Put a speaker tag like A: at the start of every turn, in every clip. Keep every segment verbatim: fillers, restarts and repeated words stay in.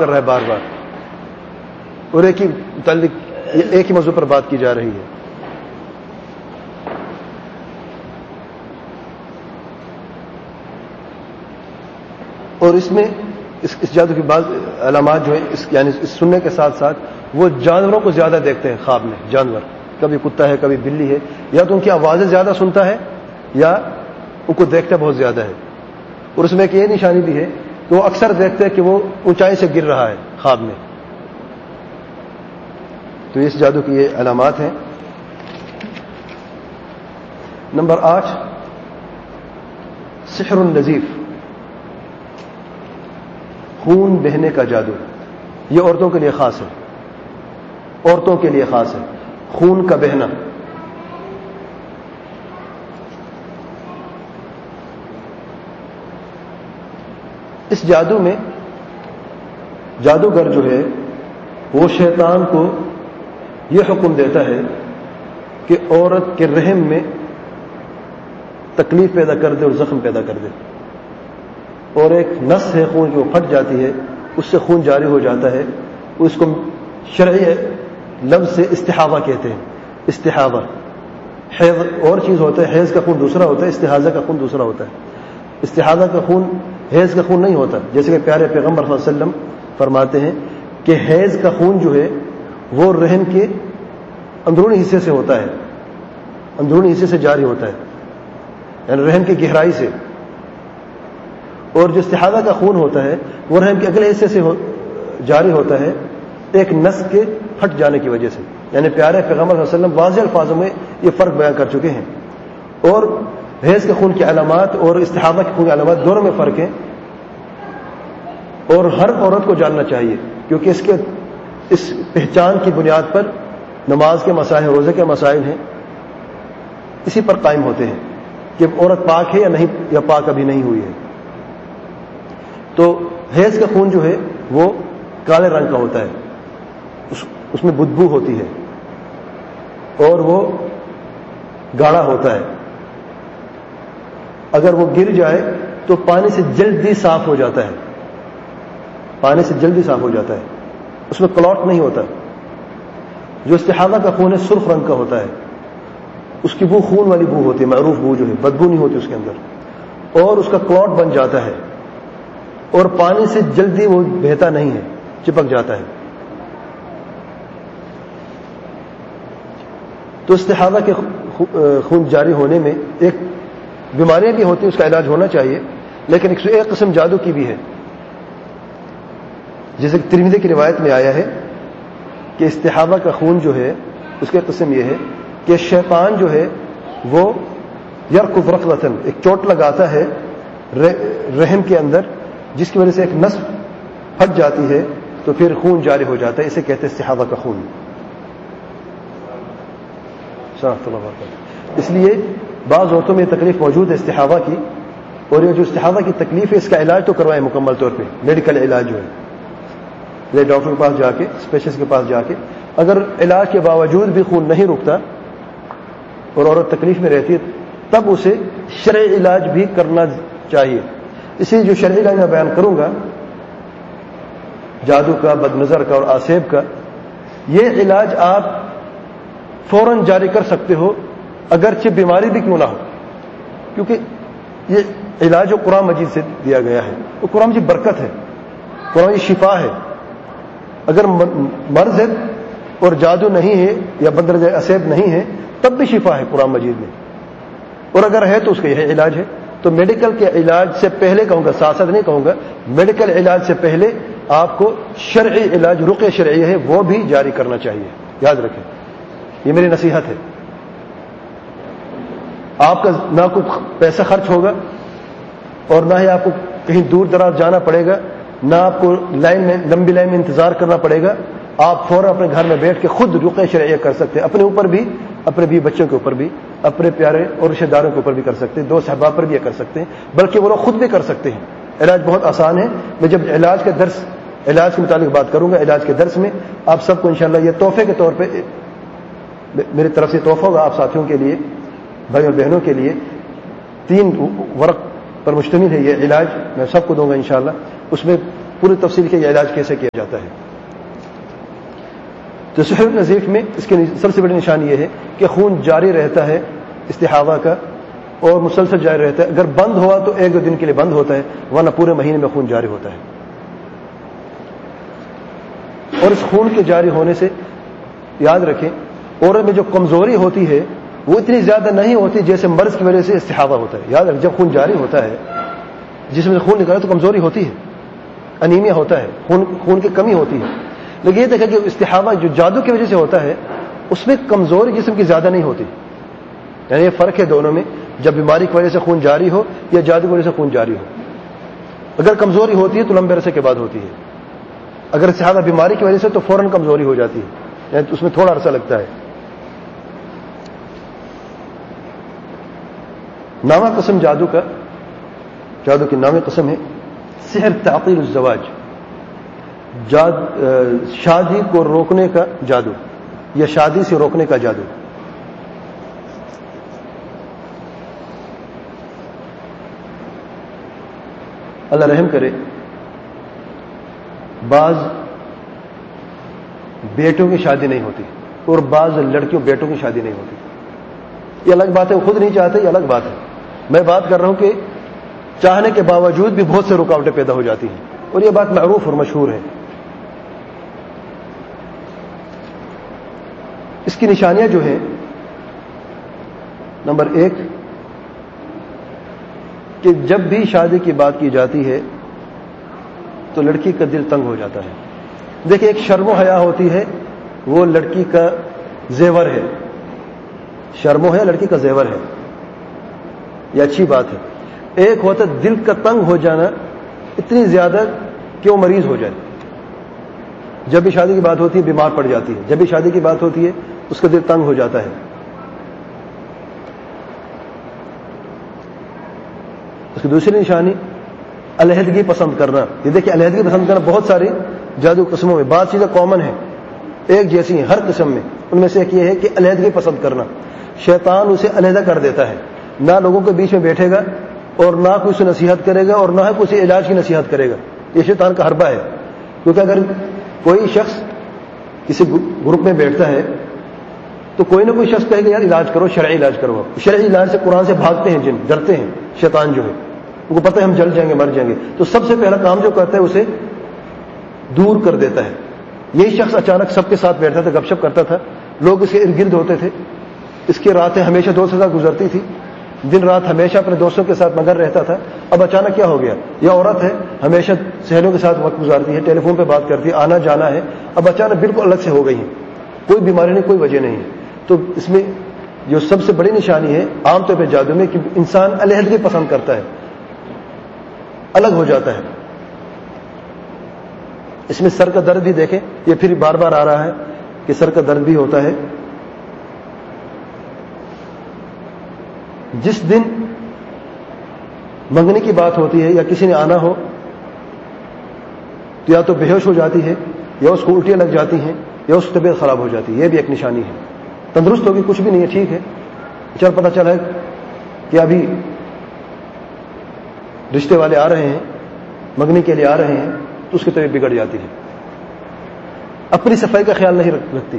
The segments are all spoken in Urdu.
A: کر رہا ہے بار بار, اور ایک ہی متعلق ایک ہی موضوع پر بات کی جا رہی ہے. اور اس میں اس, اس جادو کی بعض علامات جو ہیں اس یعنی اس سننے کے ساتھ ساتھ وہ جانوروں کو زیادہ دیکھتے ہیں خواب میں. جانور کبھی کتا ہے کبھی بلی ہے, یا تو ان کی آوازیں زیادہ سنتا ہے یا ان کو دیکھتا بہت زیادہ ہے. اور اس میں ایک یہ نشانی بھی ہے کہ وہ اکثر دیکھتے ہیں کہ وہ اونچائی سے گر رہا ہے خواب میں. تو اس جادو کی یہ علامات ہیں. نمبر آٹھ, سحر النزیف, خون بہنے کا جادو. یہ عورتوں کے لیے خاص ہے, عورتوں کے لیے خاص ہے خون کا بہنا. اس جادو میں جادوگر جو ہے وہ شیطان کو یہ حکم دیتا ہے کہ عورت کے رحم میں تکلیف پیدا کر دے اور زخم پیدا کر دے, اور ایک نس ہے خون کی وہ پھٹ جاتی ہے, اس سے خون جاری ہو جاتا ہے. اس کو شرعی لفظ سے استحاضہ کہتے ہیں. استحاضہ حیض اور چیز ہوتا ہے, حیض کا خون دوسرا ہوتا ہے, استحاضہ کا خون دوسرا ہوتا ہے. استحاضہ کا خون حیض کا خون نہیں ہوتا, جیسے کہ پیارے پیغمبر صلی اللہ علیہ وسلم فرماتے ہیں کہ حیض کا خون جو ہے وہ رحم کے اندرونی حصے سے ہوتا ہے, اندرونی حصے سے جاری ہوتا ہے, یعنی رحم کی گہرائی سے. اور جو استحاضہ کا خون ہوتا ہے وہ رحم کے اگلے حصے سے ہو, جاری ہوتا ہے ایک نس کے پھٹ جانے کی وجہ سے. یعنی پیارے پیغمبر صلی اللہ علیہ وسلم واضح الفاظوں میں یہ فرق بیان کر چکے ہیں. اور حیض کے خون کی علامات اور استحاضہ کے خون کی علامات دونوں میں فرق ہے, اور ہر عورت کو جاننا چاہیے, کیونکہ اس کے اس پہچان کی بنیاد پر نماز کے مسائل, روزے کے مسائل ہیں, اسی پر قائم ہوتے ہیں کہ عورت پاک ہے یا نہیں, یا پاک ابھی نہیں ہوئی ہے. تو حیض کا خون جو ہے وہ کالے رنگ کا ہوتا ہے, اس, اس میں بدبو ہوتی ہے اور وہ گاڑھا ہوتا ہے. اگر وہ گر جائے تو پانی سے جلدی صاف ہو جاتا ہے, پانی سے جلدی صاف ہو جاتا ہے, اس میں کلوٹ نہیں ہوتا. جو استحاضہ کا خون ہے سرخ رنگ کا ہوتا ہے, اس کی بو خون والی بو ہوتی ہے, معروف بو جو ہے, بدبو نہیں ہوتی اس کے اندر, اور اس کا کلوٹ بن جاتا ہے, اور پانی سے جلدی وہ بہتا نہیں ہے, چپک جاتا ہے. تو استحاضہ کے خون جاری ہونے میں ایک بیماریاں بھی ہوتی ہیں, اس کا علاج ہونا چاہیے, لیکن ایک قسم جادو کی بھی ہے. جیسے کہ ترمذی کی روایت میں آیا ہے کہ استحاضہ کا خون جو ہے اس کی قسم یہ ہے کہ شیطان جو ہے وہ یرکض رکضۃ, ایک چوٹ لگاتا ہے رحم کے اندر, جس کی وجہ سے ایک نس پھٹ جاتی ہے تو پھر خون جاری ہو جاتا ہے. اسے کہتے ہیں استحاضہ کا خون. اس لیے بعض عورتوں میں تکلیف موجود ہے استحاضہ کی, اور یہ جو استحاضہ کی تکلیف ہے اس کا علاج تو کروائے مکمل طور پہ, میڈیکل علاج جو ہے, یہ ڈاکٹر کے پاس جا کے, اسپیشلسٹ کے پاس جا کے. اگر علاج کے باوجود بھی خون نہیں رکتا اور عورت تکلیف میں رہتی ہے تب اسے شرعی علاج بھی کرنا چاہیے. اسی جو شرعی علاج میں بیان کروں گا جادو کا, بد نظر کا اور آسیب کا, یہ علاج آپ فوراً جاری کر سکتے ہو اگرچہ بیماری بھی کیوں نہ ہو, کیونکہ یہ علاج جو قرآن مجید سے دیا گیا ہے وہ قرآن مجید برکت ہے, قرآن مجید شفا ہے. اگر مرض ہے اور جادو نہیں ہے یا بندر اسیب نہیں ہے تب بھی شفا ہے قرآن مجید میں, اور اگر ہے تو اس کا یہ علاج ہے. تو میڈیکل کے علاج سے پہلے کہوں گا, ساتھ ساتھ نہیں کہوں گا, میڈیکل علاج سے پہلے آپ کو شرعی علاج, رقیہ شرعی ہے وہ بھی جاری کرنا چاہیے. یاد رکھیں, یہ میری نصیحت ہے. آپ کا نہ کوئی پیسہ خرچ ہوگا اور نہ ہی آپ کو کہیں دور دراز جانا پڑے گا, نہ آپ کو لائن میں لمبی لائن میں انتظار کرنا پڑے گا. آپ فوراً اپنے گھر میں بیٹھ کے خود رقیہ شرعیہ کر سکتے ہیں, اپنے اوپر بھی, اپنے بھی بچوں کے اوپر بھی, اپنے پیارے اور رشتہ داروں کے اوپر بھی کر سکتے ہیں, دو صحابہ پر بھی یہ کر سکتے ہیں, بلکہ وہ لوگ خود بھی کر سکتے ہیں. علاج بہت آسان ہے. میں جب علاج کا درس, علاج کے متعلق بات کروں گا علاج کے درس میں, آپ سب کو انشاءاللہ یہ تحفے کے طور پہ میری طرف سے تحفہ ہوگا آپ ساتھیوں کے لیے, بھائی اور بہنوں کے لیے. تین ورق پر مشتمل ہے یہ علاج, میں سب کو دوں گا انشاءاللہ. اس میں پوری تفصیل کے یہ علاج کیسے کیا جاتا ہے. تو سحر نزیف میں اس کی سب سے بڑی نشانی یہ ہے کہ خون جاری رہتا ہے استحاضہ کا اور مسلسل جاری رہتا ہے. اگر بند ہوا تو ایک دو دن کے لیے بند ہوتا ہے, ورنہ پورے مہینے میں خون جاری ہوتا ہے. اور اس خون کے جاری ہونے سے یاد رکھیں عورت میں جو کمزوری ہوتی ہے وہ اتنی زیادہ نہیں ہوتی جیسے مرض کی وجہ سے استحاضہ ہوتا ہے. یاد رکھیں جب خون جاری ہوتا ہے جس میں خون نکلا تو کمزوری ہوتی ہے, انیمیا ہوتا ہے, خون خون کی کمی ہوتی ہے. لیکن یہ دیکھا کہ استحاضہ جو جادو کی وجہ سے ہوتا ہے اس میں کمزوری جسم کی زیادہ نہیں ہوتی. یعنی یہ فرق ہے دونوں میں, جب بیماری کی وجہ سے خون جاری ہو یا جادو کی وجہ سے خون جاری ہو. اگر کمزوری ہوتی ہے تو لمبے عرصے کے بعد ہوتی ہے, اگر استحاضہ بیماری کی وجہ سے تو فوراً کمزوری ہو جاتی ہے, یعنی اس میں تھوڑا عرصہ لگتا ہے. نامہ قسم جادو کا, جادو کی نام قسم ہے سحر تعطیل الزواج, جاد شادی کو روکنے کا جادو یا شادی سے روکنے کا جادو. اللہ رحم کرے, بعض بیٹوں کی شادی نہیں ہوتی اور بعض لڑکیوں بیٹوں کی شادی نہیں ہوتی. یہ الگ بات ہے, وہ خود نہیں چاہتے, یہ الگ بات ہے. میں بات کر رہا ہوں کہ چاہنے کے باوجود بھی بہت سے رکاوٹیں پیدا ہو جاتی ہیں, اور یہ بات معروف اور مشہور ہے. اس کی نشانیاں جو ہیں, نمبر ایک کہ جب بھی شادی کی بات کی جاتی ہے تو لڑکی کا دل تنگ ہو جاتا ہے. دیکھیں ایک شرم و حیا ہوتی ہے, وہ لڑکی کا زیور ہے. شرم و حیا لڑکی کا زیور ہے, یہ اچھی بات ہے. ایک ہوتا ہے دل کا تنگ ہو جانا اتنی زیادہ کہ وہ مریض ہو جائے. جب بھی شادی کی بات ہوتی ہے بیمار پڑ جاتی ہے, جب بھی شادی کی بات ہوتی ہے اس کا دل تنگ ہو جاتا ہے. اس کی دوسری نشانی علیحدگی پسند کرنا. یہ دیکھیں علیحدگی پسند کرنا بہت ساری جادو قسموں میں بعض چیزیں کامن ہیں, ایک جیسی ہیں ہر قسم میں. ان میں سے ایک یہ ہے کہ علیحدگی پسند کرنا. شیطان اسے علیحدہ کر دیتا ہے, نہ لوگوں کے بیچ میں بیٹھے گا اور نہ کوئی اسے نصیحت کرے گا اور نہ کوئی اسے علاج کی نصیحت کرے گا. یہ شیطان کا حربہ ہے. کیونکہ اگر کوئی شخص کسی گروپ میں بیٹھتا ہے تو کوئی نہ کوئی شخص کہے گا یار علاج کرو, شرعی علاج کرو. شرعی علاج سے قرآن سے بھاگتے ہیں جن, ڈرتے ہیں. شیطان جو ہے ان کو پتہ ہے ہم جل جائیں گے, مر جائیں گے, تو سب سے پہلا کام جو کرتا ہے اسے دور کر دیتا ہے. یہی شخص اچانک سب کے ساتھ بیٹھتا تھا, گپ شپ کرتا تھا, لوگ اس کے ارد گرد ہوتے تھے, اس کی راتیں ہمیشہ دوستوں کے ساتھ گزرتی تھی, دن رات ہمیشہ اپنے دوستوں کے ساتھ مگر رہتا تھا. اب اچانک کیا ہو گیا, یہ عورت ہے ہمیشہ سہیلیوں کے ساتھ وقت گزارتی ہے, ٹیلی فون پہ بات کرتی ہے, آنا جانا ہے, اب اچانک بالکل الگ سے ہو گئی ہے, کوئی بیماری نہیں, کوئی وجہ نہیں ہے. تو اس میں جو سب سے بڑی نشانی ہے عام طور پہ جادو میں کہ انسان علیحدگی پسند کرتا ہے, الگ ہو جاتا ہے. اس میں سر کا درد بھی دیکھیں, یہ پھر بار بار آ رہا ہے کہ سر کا درد بھی ہوتا ہے. جس دن منگنی کی بات ہوتی ہے یا کسی نے آنا ہو تو یا تو بے ہوش ہو جاتی ہے یا اس کو الٹیاں لگ جاتی ہیں یا اس کی طبیعت خراب ہو جاتی ہے. یہ بھی ایک نشانی ہے. تندرست ہوگی کچھ بھی نہیں ہے, ٹھیک ہے, چل پتہ چلا ہے کہ ابھی رشتے والے آ رہے ہیں, منگنی کے لیے آ رہے ہیں, تو اس کی طبیعت بگڑ جاتی ہے. اپنی صفائی کا خیال نہیں رکھتی,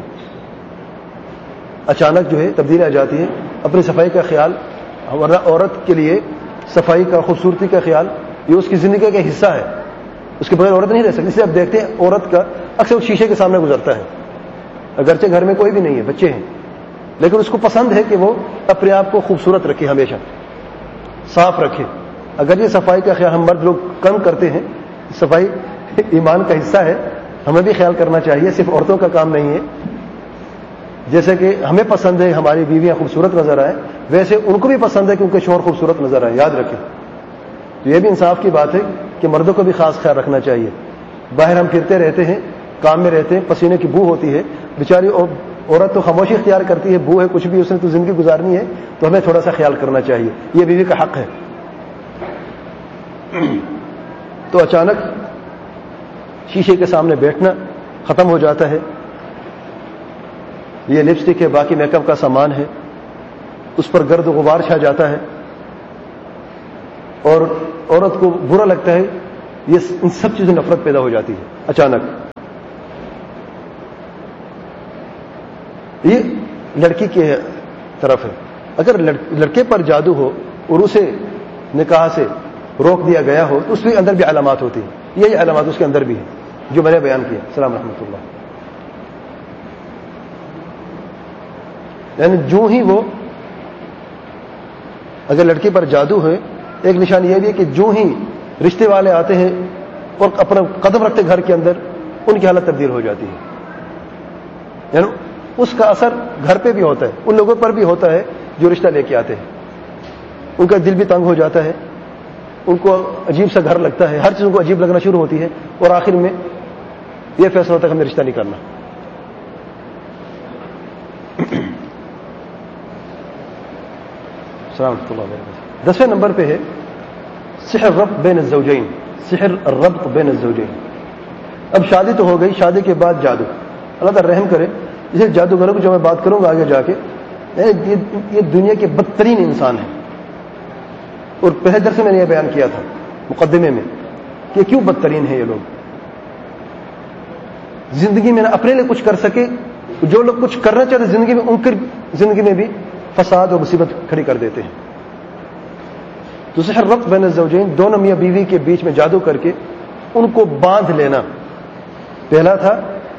A: اچانک جو ہے تبدیلی آ جاتی ہے. اپنی صفائی کا خیال, ورنہ عورت کے لیے صفائی کا, خوبصورتی کا خیال یہ اس کی زندگی کا حصہ ہے, اس کے بغیر عورت نہیں رہ سکتی. اس لیے آپ دیکھتے ہیں عورت کا اکثر شیشے کے سامنے گزرتا ہے, اگرچہ گھر میں کوئی بھی نہیں ہے, بچے ہیں, لیکن اس کو پسند ہے کہ وہ اپنے آپ کو خوبصورت رکھے, ہمیشہ صاف رکھے. اگر یہ صفائی کا خیال ہم مرد لوگ کم کرتے ہیں, صفائی ایمان کا حصہ ہے, ہمیں بھی خیال کرنا چاہیے, صرف عورتوں کا کام نہیں ہے. جیسے کہ ہمیں پسند ہے ہماری بیویاں خوبصورت نظر آئے, ویسے ان کو بھی پسند ہے کہ ان کے شوہر خوبصورت نظر آئے. یاد رکھیں, تو یہ بھی انصاف کی بات ہے کہ مردوں کو بھی خاص خیال رکھنا چاہیے. باہر ہم پھرتے رہتے ہیں, کام میں رہتے ہیں, پسینے کی بو ہوتی ہے, بیچاری عورت تو خاموشی اختیار کرتی ہے, بو ہے کچھ بھی, اس نے تو زندگی گزارنی ہے, تو ہمیں تھوڑا سا خیال کرنا چاہیے, یہ بیوی کا حق ہے. تو اچانک شیشے کے سامنے بیٹھنا ختم ہو جاتا ہے. یہ لپسٹک ہے, باقی میک اپ کا سامان ہے, اس پر گرد و غبار چھا جاتا ہے, اور عورت کو برا لگتا ہے یہ ان سب چیزوں نفرت پیدا ہو جاتی ہے اچانک. یہ لڑکی کی طرف ہے. اگر لڑکے پر جادو ہو اور اسے نکاح سے روک دیا گیا ہو تو اس کے اندر بھی علامات ہوتی ہیں. یہی علامات اس کے اندر بھی ہیں جو میں نے بیان کیا. السلام رحمۃ اللہ. یعنی جو ہی وہ اگر لڑکی پر جادو ہے، ایک نشان یہ بھی ہے کہ جو ہی رشتے والے آتے ہیں اور اپنا قدم رکھتے گھر کے اندر، ان کی حالت تبدیل ہو جاتی ہے. یعنی اس کا اثر گھر پہ بھی ہوتا ہے، ان لوگوں پر بھی ہوتا ہے جو رشتہ لے کے آتے ہیں. ان کا دل بھی تنگ ہو جاتا ہے، ان کو عجیب سا گھر لگتا ہے، ہر چیز ان کو عجیب لگنا شروع ہوتی ہے، اور آخر میں یہ فیصلہ ہوتا ہے کہ ہمیں رشتہ نہیں کرنا. السلام علیکم. دسویں نمبر پہ ہے سحر الربط بین الزوجین. سحر الربط بین الزوجین. اب شادی تو ہو گئی، شادی کے بعد جادو. اللہ تعالیٰ رحم کرے، اسے جادوگروں کی جو میں بات کروں گا آگے جا کے، یہ دنیا کے بدترین انسان ہیں. اور پہلے درس میں نے یہ بیان کیا تھا مقدمے میں کہ کیوں بدترین ہیں یہ لوگ. زندگی میں نہ اپنے لیے کچھ کر سکے، جو لوگ کچھ کرنا چاہتے زندگی میں، ان کی زندگی میں بھی فساد اور مصیبت کھڑی کر دیتے ہیں. تو سحر الربط بین الزوجین، دونوں میاں بیوی کے بیچ میں جادو کر کے ان کو باندھ لینا. پہلا تھا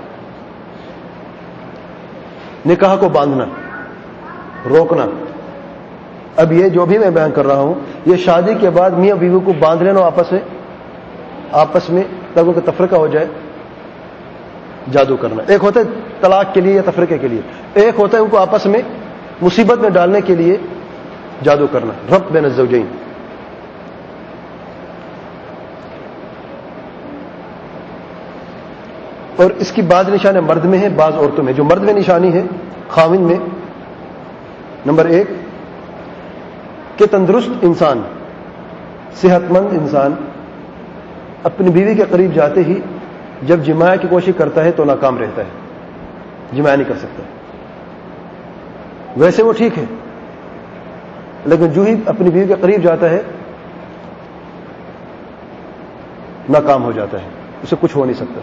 A: نکاح کو باندھنا، روکنا. اب یہ جو بھی میں بیان کر رہا ہوں یہ شادی کے بعد میاں بیوی کو باندھ لینا آپس میں آپس میں تاکہ ان کا تفرقہ ہو جائے، جادو کرنا. ایک ہوتا ہے طلاق کے لیے یا تفرقے کے لیے، ایک ہوتا ہے ان کو آپس میں مصیبت میں ڈالنے کے لیے جادو کرنا. ربط بین الزوجین. اور اس کی بعض نشانیں مرد میں ہیں، بعض عورتوں میں. جو مرد میں نشانی ہے خاوند میں، نمبر ایک کہ تندرست انسان، صحت مند انسان اپنی بیوی کے قریب جاتے ہی جب جماع کی کوشش کرتا ہے تو ناکام رہتا ہے، جماع نہیں کر سکتا. ویسے وہ ٹھیک ہے، لیکن جو ہی اپنی بیوی کے قریب جاتا ہے ناکام ہو جاتا ہے، اسے کچھ ہو نہیں سکتا.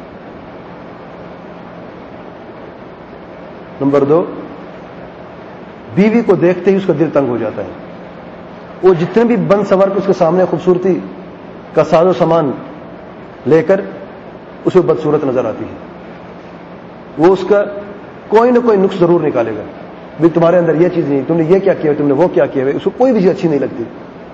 A: نمبر دو، بیوی کو دیکھتے ہی اس کا دل تنگ ہو جاتا ہے. وہ جتنے بھی بند سنور کے اس کے سامنے خوبصورتی کا ساز و سامان لے کر اسے بدصورت نظر آتی ہے. وہ اس کا کوئی نہ کوئی نقص ضرور نکالے گا. بھی تمہارے اندر یہ چیز نہیں، تم نے یہ کیا کیا، تم نے وہ کیا کیا. اس کو کوئی بھی چیز اچھی نہیں لگتی.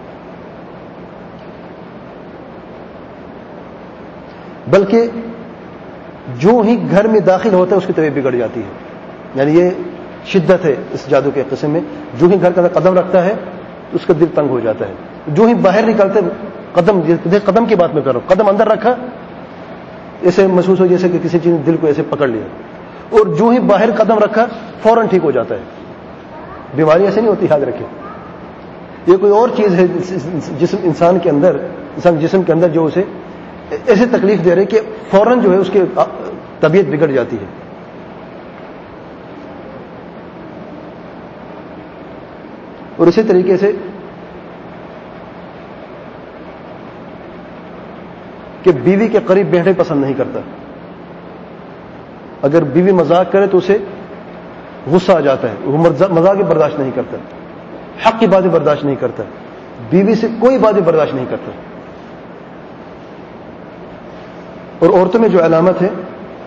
A: بلکہ جو ہی گھر میں داخل ہوتا ہے اس کی طبیعت بگڑ جاتی ہے. یعنی یہ شدت ہے اس جادو کے قسم میں. جو ہی گھر کا قدم رکھتا ہے تو اس کا دل تنگ ہو جاتا ہے. جو ہی باہر نکلتے قدم قدم کی بات میں کر رہا ہوں، قدم اندر رکھا ایسے محسوس ہو جیسے کہ کسی چیز نے دل کو ایسے پکڑ لیا. اور جو ہی باہر قدم رکھا فوراً ٹھیک ہو جاتا ہے. بیماری ایسے نہیں ہوتی، یاد رکھیں. یہ کوئی اور چیز ہے جسم انسان کے اندر، انسان جسم کے اندر جو اسے ایسے تکلیف دے رہے کہ فوراً جو ہے اس کی طبیعت بگڑ جاتی ہے. اور اسی طریقے سے کہ بیوی کے قریب بیٹھنے پسند نہیں کرتا. اگر بیوی مذاق کرے تو اسے غصہ آ جاتا ہے، وہ مذاق بھی برداشت نہیں کرتا، حق کی باتیں برداشت نہیں کرتا، بیوی سے کوئی باتیں برداشت نہیں کرتا. اور عورتوں میں جو علامت ہے،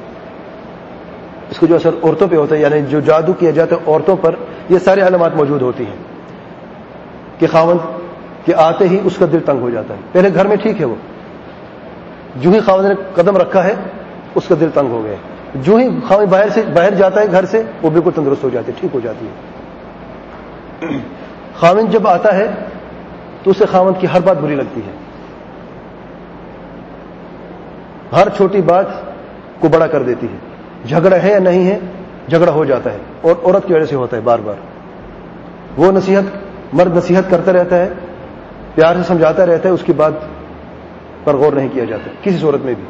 A: اس کو جو اثر عورتوں پہ ہوتا ہے، یعنی جو جادو کیا جاتا ہے عورتوں پر، یہ ساری علامات موجود ہوتی ہیں کہ خاوند کے آتے ہی اس کا دل تنگ ہو جاتا ہے. پہلے گھر میں ٹھیک ہے، وہ جو ہی خاوند نے قدم رکھا ہے اس کا دل تنگ ہو گیا. جو ہی خاوند باہر سے باہر جاتا ہے گھر سے، وہ بالکل تندرست ہو جاتی ہے، ٹھیک ہو جاتی ہے. خاوند جب آتا ہے تو اسے خاوند کی ہر بات بری لگتی ہے، ہر چھوٹی بات کو بڑا کر دیتی ہے. جھگڑا ہے یا نہیں ہے، جھگڑا ہو جاتا ہے، اور عورت کی وجہ سے ہوتا ہے بار بار. وہ نصیحت، مرد نصیحت کرتا رہتا ہے، پیار سے سمجھاتا رہتا ہے، اس کی بات پر غور نہیں کیا جاتا کسی صورت میں بھی.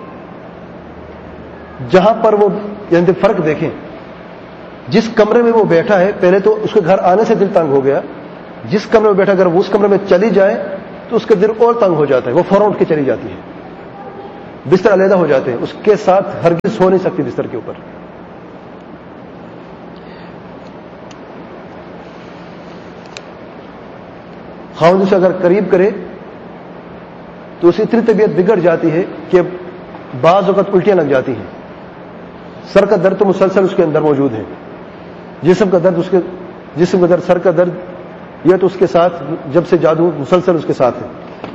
A: جہاں پر وہ یعنی فرق دیکھیں، جس کمرے میں وہ بیٹھا ہے، پہلے تو اس کے گھر آنے سے دل تنگ ہو گیا. جس کمرے میں بیٹھا، اگر وہ اس کمرے میں چلی جائے تو اس کا دل اور تنگ ہو جاتا ہے، وہ فوراً اٹھ کے چلی جاتی ہے. بستر علیحدہ ہو جاتے ہیں، اس کے ساتھ ہرگز سو نہیں سکتی بستر کے اوپر. خاوند سے اگر قریب کرے تو اس کی اتنی طبیعت بگڑ جاتی ہے کہ بعض وقت الٹیاں لگ جاتی ہیں. سر کا درد تو مسلسل اس کے اندر موجود ہے، جسم کا درد اس کے جسم کا درد سر کا درد یہ تو اس کے ساتھ جب سے جادو مسلسل اس کے ساتھ ہے.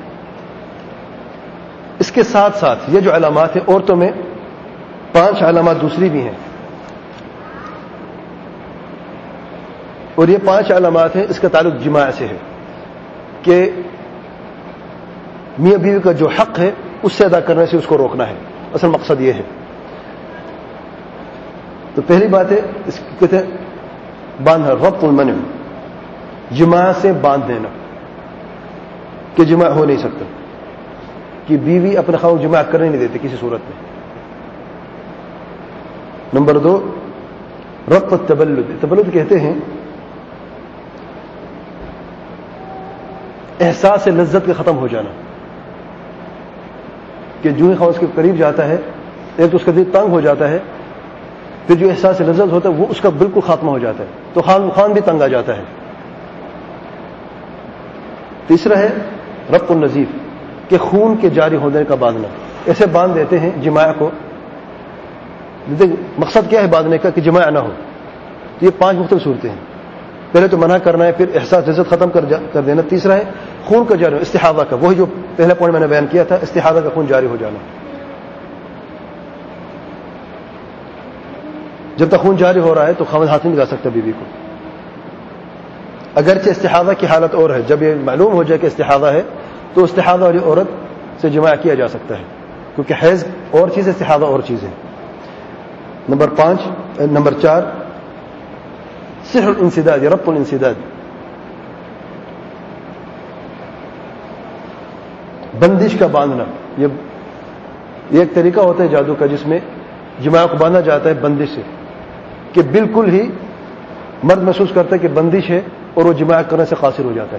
A: اس کے ساتھ ساتھ یہ جو علامات ہیں عورتوں میں پانچ علامات دوسری بھی ہیں، اور یہ پانچ علامات ہیں اس کا تعلق جماع سے ہے کہ میاں بیوی کا جو حق ہے اس سے ادا کرنے سے اس کو روکنا ہے. اصل مقصد یہ ہے. تو پہلی بات ہے اس کہتے ہیں باندھنا، ربط المنع، جماع سے باندھ دینا کہ جماع ہو نہیں سکتا، کہ بیوی اپنے خاوند جماع کرنے نہیں دیتے کسی صورت میں. نمبر دو ربط التبلد. تبلد کہتے ہیں احساس لذت کے ختم ہو جانا، کہ جو ہی خاوند کے قریب جاتا ہے ایک تو اس کا دل تنگ ہو جاتا ہے، پھر جو احساس لذت ہوتا ہے وہ اس کا بالکل خاتمہ ہو جاتا ہے، تو خان خان بھی تنگ آ جاتا ہے. تیسرا ہے ربط النزیف، کہ خون کے جاری ہونے کا باندھنا. ایسے باندھ دیتے ہیں جماع کو، مقصد کیا ہے باندھنے کا کہ جماع نہ ہو. تو یہ پانچ مختلف صورتیں ہیں. پہلے تو منع کرنا ہے، پھر احساس لذت ختم کر, کر دینا. تیسرا ہے خون کا جاری، استحاضہ کا، وہی جو پہلا پوائنٹ میں نے بیان کیا تھا، استحاضہ کا خون جاری ہو جانا. جب تک خون جاری ہو رہا ہے تو خاوند ہاتھ نہیں لگا سکتا بیوی کو، اگرچہ استحاضہ کی حالت اور ہے. جب یہ معلوم ہو جائے کہ استحاضہ ہے تو استحاضہ والی عورت سے جماع کیا جا سکتا ہے، کیونکہ حیض اور چیز ہے، استحاضہ اور چیز ہے. نمبر پانچ نمبر چار سحر الانسداد یا ربط الانسداد، بندش کا باندھنا. یہ ایک طریقہ ہوتا ہے جادو کا جس میں جماع کو باندھا جاتا ہے بندش سے، کہ بالکل ہی مرد محسوس کرتا ہے کہ بندش ہے اور وہ جماع کرنے سے قاصر ہو جاتا ہے.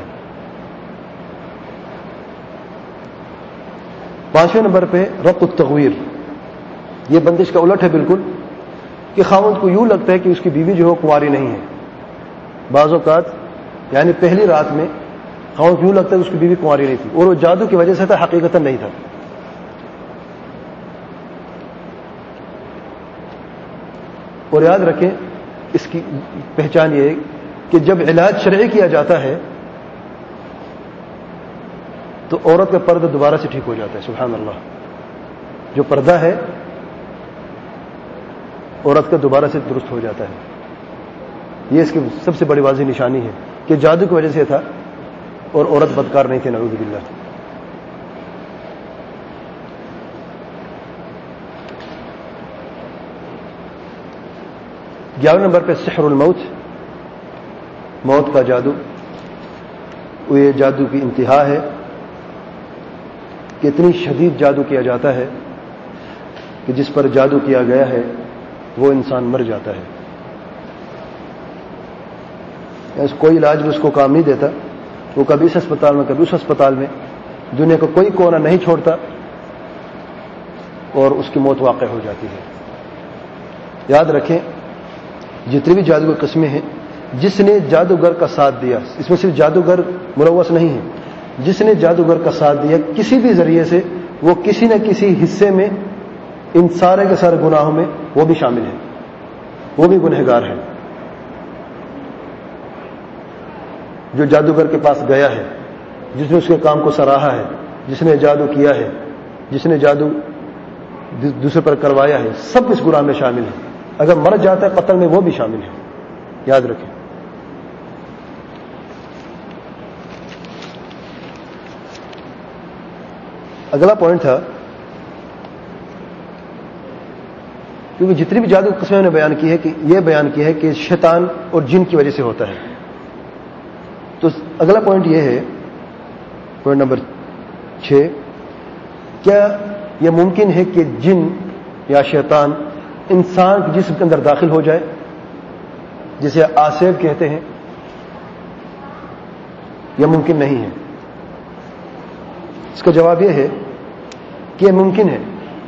A: پانچویں نمبر پہ ربط التغویر، یہ بندش کا الٹ ہے بالکل، کہ خاوند کو یوں لگتا ہے کہ اس کی بیوی جو ہے کنواری نہیں ہے. بعض اوقات یعنی پہلی رات میں خاوند کو یوں لگتا ہے کہ اس کی بیوی کنواری نہیں تھی، اور وہ جادو کی وجہ سے تھا، حقیقتاً نہیں تھا. اور یاد رکھیں اس کی پہچان یہ ہے کہ جب علاج شرعی کیا جاتا ہے تو عورت کا پردہ دوبارہ سے ٹھیک ہو جاتا ہے. سبحان اللہ. جو پردہ ہے عورت کا دوبارہ سے درست ہو جاتا ہے. یہ اس کی سب سے بڑی واضح نشانی ہے کہ جادو کی وجہ سے تھا اور عورت بدکار نہیں تھی، نعوذ باللہ. گیارہ نمبر پہ سحر الموت، موت کا جادو. یہ جادو کی انتہا ہے کہ اتنی شدید جادو کیا جاتا ہے کہ جس پر جادو کیا گیا ہے وہ انسان مر جاتا ہے. کوئی علاج بھی اس کو کام نہیں دیتا، وہ کبھی اس اسپتال میں کبھی اس اسپتال میں، دنیا کا کوئی کونا نہیں چھوڑتا اور اس کی موت واقع ہو جاتی ہے. یاد رکھیں جتنی بھی جادو کی قسمیں ہیں، جس نے جادوگر کا ساتھ دیا، اس میں صرف جادوگر ملوث نہیں ہے، جس نے جادوگر کا ساتھ دیا کسی بھی ذریعے سے وہ کسی نہ کسی حصے میں ان سارے کے سارے گناہوں میں وہ بھی شامل ہے، وہ بھی گنہگار ہے. جو جادوگر کے پاس گیا ہے، جس نے اس کے کام کو سراہا ہے، جس نے جادو کیا ہے، جس نے جادو دوسرے پر کروایا ہے، سب اس گناہ میں شامل ہے. اگر مر جاتا ہے قتل میں وہ بھی شامل ہے. یاد رکھیں. اگلا پوائنٹ تھا، کیونکہ جتنی بھی جادو قسمیں نے بیان کی ہے کہ یہ بیان کی ہے کہ شیطان اور جن کی وجہ سے ہوتا ہے. تو اگلا پوائنٹ یہ ہے، پوائنٹ نمبر چھ، کیا یہ ممکن ہے کہ جن یا شیطان انسان کے جسم کے اندر داخل ہو جائے، جسے آسیب کہتے ہیں؟ یہ ممکن نہیں ہے. اس کا جواب یہ ہے کہ یہ ممکن ہے،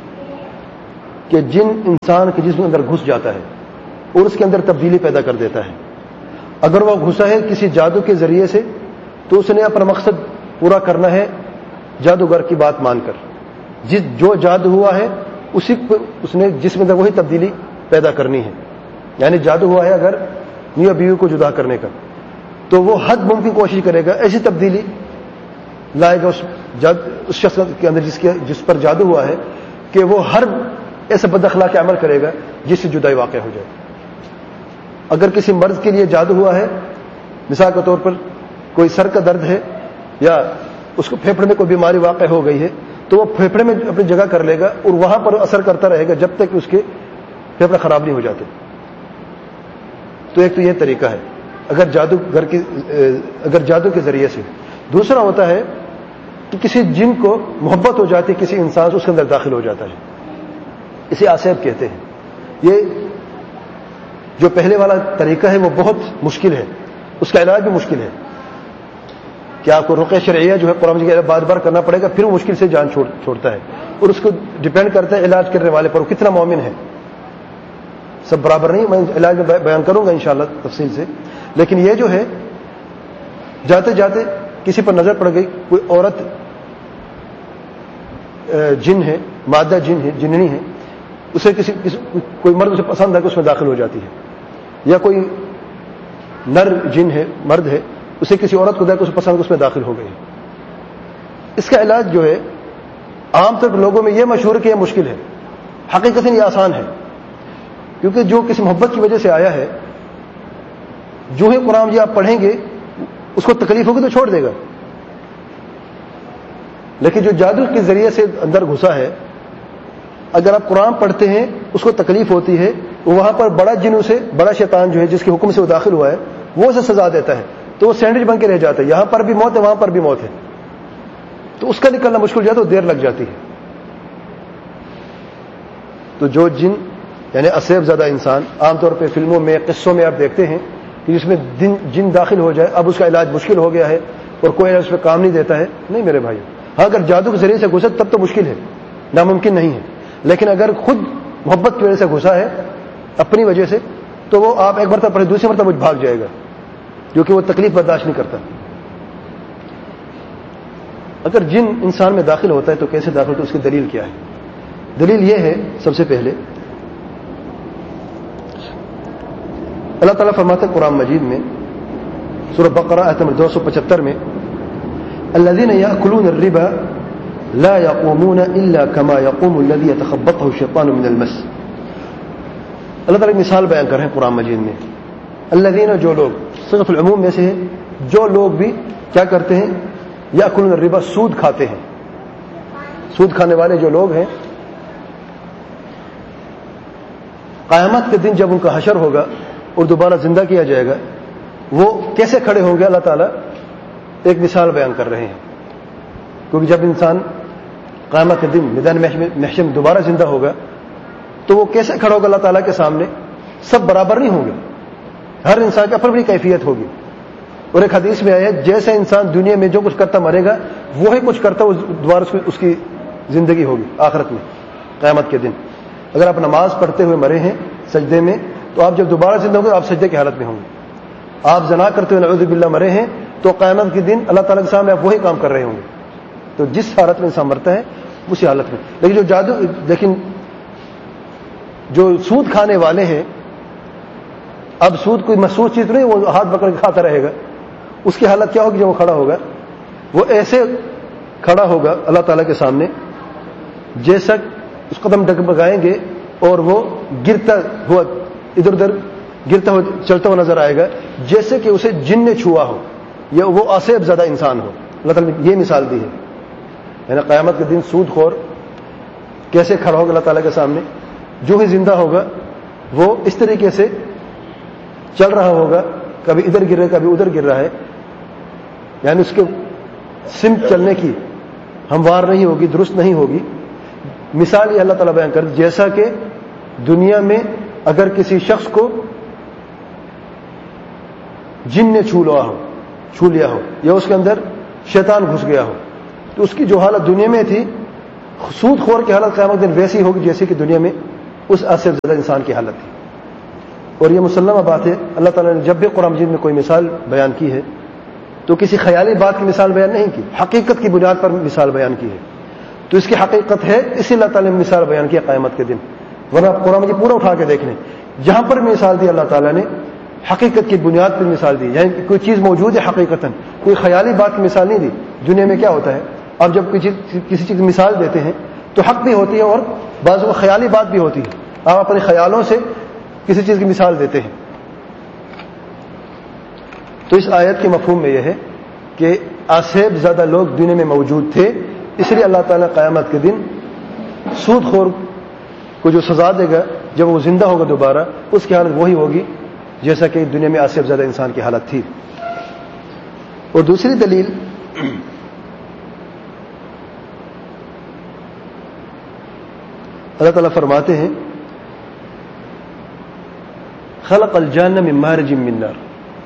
A: کہ جن انسان کے جسم کے اندر گھس جاتا ہے اور اس کے اندر تبدیلی پیدا کر دیتا ہے. اگر وہ گھسا ہے کسی جادو کے ذریعے سے تو اس نے اپنا مقصد پورا کرنا ہے جادوگر کی بات مان کر. جس جو جادو ہوا ہے اسی اس نے جس میں وہی تبدیلی پیدا کرنی ہے. یعنی جادو ہوا ہے اگر میاں بیوی کو جدا کرنے کا تو وہ حد ممکن کوشش کرے گا ایسی تبدیلی لائے گا اس, جاد اس شخص کے اندر جس کے جس پر جادو ہوا ہے کہ وہ ہر ایسا بد اخلاقی عمل کرے گا جس سے جدائی واقع ہو جائے. اگر کسی مرض کے لیے جادو ہوا ہے، مثال کے طور پر کوئی سر کا درد ہے یا اس کو پھیپھڑے میں کوئی بیماری واقع ہو گئی ہے تو وہ پھیپھڑے میں اپنی جگہ کر لے گا اور وہاں پر اثر کرتا رہے گا جب تک اس کے پھیپھڑے خراب نہیں ہو جاتے. تو ایک تو یہ طریقہ ہے اگر جادو گھر کی اگر جادو کے ذریعے سے. دوسرا ہوتا ہے کہ کسی جن کو محبت ہو جاتی ہے کسی انسان سے اس کے اندر داخل ہو جاتا ہے، اسے آسیب کہتے ہیں. یہ جو پہلے والا طریقہ ہے وہ بہت مشکل ہے، اس کا علاج بھی مشکل ہے کہ آپ کو رقیہ شرعیہ جو ہے قرآن مجید کی بار بار کرنا پڑے گا، پھر وہ مشکل سے جان چھوڑ, چھوڑتا ہے اور اس کو ڈپینڈ کرتا ہے علاج کرنے والے پر وہ کتنا مومن ہے. سب برابر نہیں، میں علاج میں بیان کروں گا انشاءاللہ تفصیل سے. لیکن یہ جو ہے جاتے جاتے کسی پر نظر پڑ گئی، کوئی عورت جن ہے، مادہ جن ہے، جننی ہے، اسے کسی, کسی کوئی مرد اسے پسند ہے کہ اس میں داخل ہو جاتی ہے، یا کوئی نر جن ہے، مرد ہے، اسے کسی عورت کو دیکھ کر اسے پسند ہے اس میں داخل ہو گئی. اس کا علاج جو ہے عام طور پر لوگوں میں یہ مشہور ہے کہ یہ مشکل ہے، حقیقت یہ آسان ہے. کیونکہ جو کسی محبت کی وجہ سے آیا ہے، جو ہی قرآن جی آپ پڑھیں گے اس کو تکلیف ہوگی تو چھوڑ دے گا. لیکن جو جادو کے ذریعے سے اندر گھسا ہے، اگر آپ قرآن پڑھتے ہیں اس کو تکلیف ہوتی ہے، وہاں پر بڑا جن اسے بڑا شیطان جو ہے جس کے حکم سے وہ داخل ہوا ہے وہ اسے سزا دیتا ہے، تو وہ سینڈوچ بن کے رہ جاتا ہے. یہاں پر بھی موت ہے، وہاں پر بھی موت ہے، تو اس کا نکلنا مشکل ہو جاتا ہے، دیر لگ جاتی ہے. تو جو جن یعنی اسیب زدہ انسان عام طور پہ فلموں میں قصوں میں آپ دیکھتے ہیں کہ جس میں دن جن داخل ہو جائے، اب اس کا علاج مشکل ہو گیا ہے اور کوئی اس پہ کام نہیں دیتا ہے. نہیں میرے بھائی، ہاں اگر جادو کے ذریعے سے گھسے تب تو مشکل ہے، ناممکن نہیں ہے. لیکن اگر خود محبت کی وجہ سے گھسا ہے اپنی وجہ سے تو وہ آپ ایک مرتبہ پڑھے دوسری مرتبہ بھاگ جائے گا، کیونکہ وہ تکلیف برداشت نہیں کرتا. اگر جن انسان میں داخل ہوتا ہے تو کیسے داخل ہوتا ہے، اس کی دلیل کیا ہے؟ دلیل یہ ہے سب سے پہلے اللہ تعالیٰ فرماتا ہے قرآن مجید میں سورہ بقرہ آیت نمبر دو سو پچہتر میں، الذین یأکلون الربا لا يقومون الا كما يقوم الذي يتخبطه الشیطان من المس. اللہ تعالیٰ کی مثال بیان کر رہے ہیں قرآن مجید میں. الذین جو لوگ، صرف العموم میں سے ہے، جو لوگ بھی کیا کرتے ہیں، یأکلون الربا سود کھاتے ہیں. سود کھانے والے جو لوگ ہیں، قیامت کے دن جب ان کا حشر ہوگا اور دوبارہ زندہ کیا جائے گا، وہ کیسے کھڑے ہوں گے اللہ تعالیٰ ایک مثال بیان کر رہے ہیں. کیونکہ جب انسان قیامت کے دن میدان محشر میں دوبارہ زندہ ہوگا تو وہ کیسے کھڑا ہوگا اللہ تعالیٰ کے سامنے؟ سب برابر نہیں ہوں گے، ہر انسان کی اپنی اپنی کیفیت ہوگی. اور ایک حدیث میں آیا ہے جیسے انسان دنیا میں جو کچھ کرتا مرے گا وہی کچھ کرتا دوبارہ اس کی زندگی ہوگی آخرت میں قیامت کے دن. اگر آپ نماز پڑھتے ہوئے مرے ہیں سجدے میں تو آپ جب دوبارہ زندہ ہوں گے آپ سجدے کی حالت میں ہوں گے. آپ زنا کرتے ہوئے نعوذ باللہ مرے ہیں تو قیامت کے دن اللہ تعالیٰ کے سامنے آپ وہی کام کر رہے ہوں گے. تو جس حالت میں انسان مرتا ہے اسی حالت میں. لیکن جو جادو لیکن جو سود کھانے والے ہیں، اب سود کوئی محسوس چیز نہیں، وہ ہاتھ پکڑ کے کھاتا رہے گا. اس کی حالت کیا ہوگی جب وہ کھڑا ہوگا؟ وہ ایسے کھڑا ہوگا اللہ تعالیٰ کے سامنے جیسا اس قدم ڈگمگائیں گے اور وہ گرتا ہوا ادھر ادھر گرتا ہوا چلتا ہوا نظر آئے گا جیسے کہ اسے جن نے چھوا ہو یا وہ آسیب زدہ انسان ہو. اللہ تعالیٰ نے یہ مثال دی ہے. یعنی قیامت کے دن سود خور کیسے کھڑا ہوگا اللہ تعالیٰ کے سامنے؟ جو ہی زندہ ہوگا وہ اس طریقے سے چل رہا ہوگا، کبھی ادھر گر رہا ہے کبھی ادھر گر رہا ہے. یعنی اس کے سمت چلنے کی ہموار نہیں ہوگی، درست نہیں ہوگی. مثال یہ اللہ تعالیٰ بیان کر جیسا کہ دنیا میں اگر کسی شخص کو جن نے چھو لیا ہو چھو لیا ہو یا اس کے اندر شیطان گھس گیا ہو تو اس کی جو حالت دنیا میں تھی سود خور کی حالت قیامت دن ویسی ہوگی جیسے کہ دنیا میں اس آج سے زیادہ انسان کی حالت تھی. اور یہ مسلمہ بات ہے, اللہ تعالیٰ نے جب بھی قرآن مجید میں کوئی مثال بیان کی ہے تو کسی خیالی بات کی مثال بیان نہیں کی, حقیقت کی بنیاد پر مثال بیان کی ہے. تو اس کی حقیقت ہے, اسی اللہ تعالیٰ نے مثال بیان کیا قیامت کے دن. ورنہ آپ قرآن مجید پورا اٹھا کے دیکھ لیں, جہاں پر مثال دی اللہ تعالیٰ نے حقیقت کی بنیاد پر مثال دی, یعنی کوئی چیز موجود ہے حقیقتاً, کوئی خیالی بات کی مثال نہیں دی. دنیا میں کیا ہوتا ہے, آپ جب کسی کسی چیز کی مثال دیتے ہیں تو حق بھی ہوتی ہے اور بعض وہ خیالی بات بھی ہوتی ہے. آپ اپنے خیالوں سے کسی چیز کی مثال دیتے ہیں. تو اس آیت کے مفہوم میں یہ ہے کہ آسیب زیادہ لوگ دنیا میں موجود تھے, اس لیے اللہ تعالیٰ قیامت کے دن سود خور کو جو سزا دے گا جب وہ زندہ ہوگا دوبارہ, اس کی حالت وہی ہوگی جیسا کہ دنیا میں آسیب زیادہ انسان کی حالت تھی. اور دوسری دلیل اللہ تعالیٰ فرماتے ہیں خلق الجان من مارج من نار,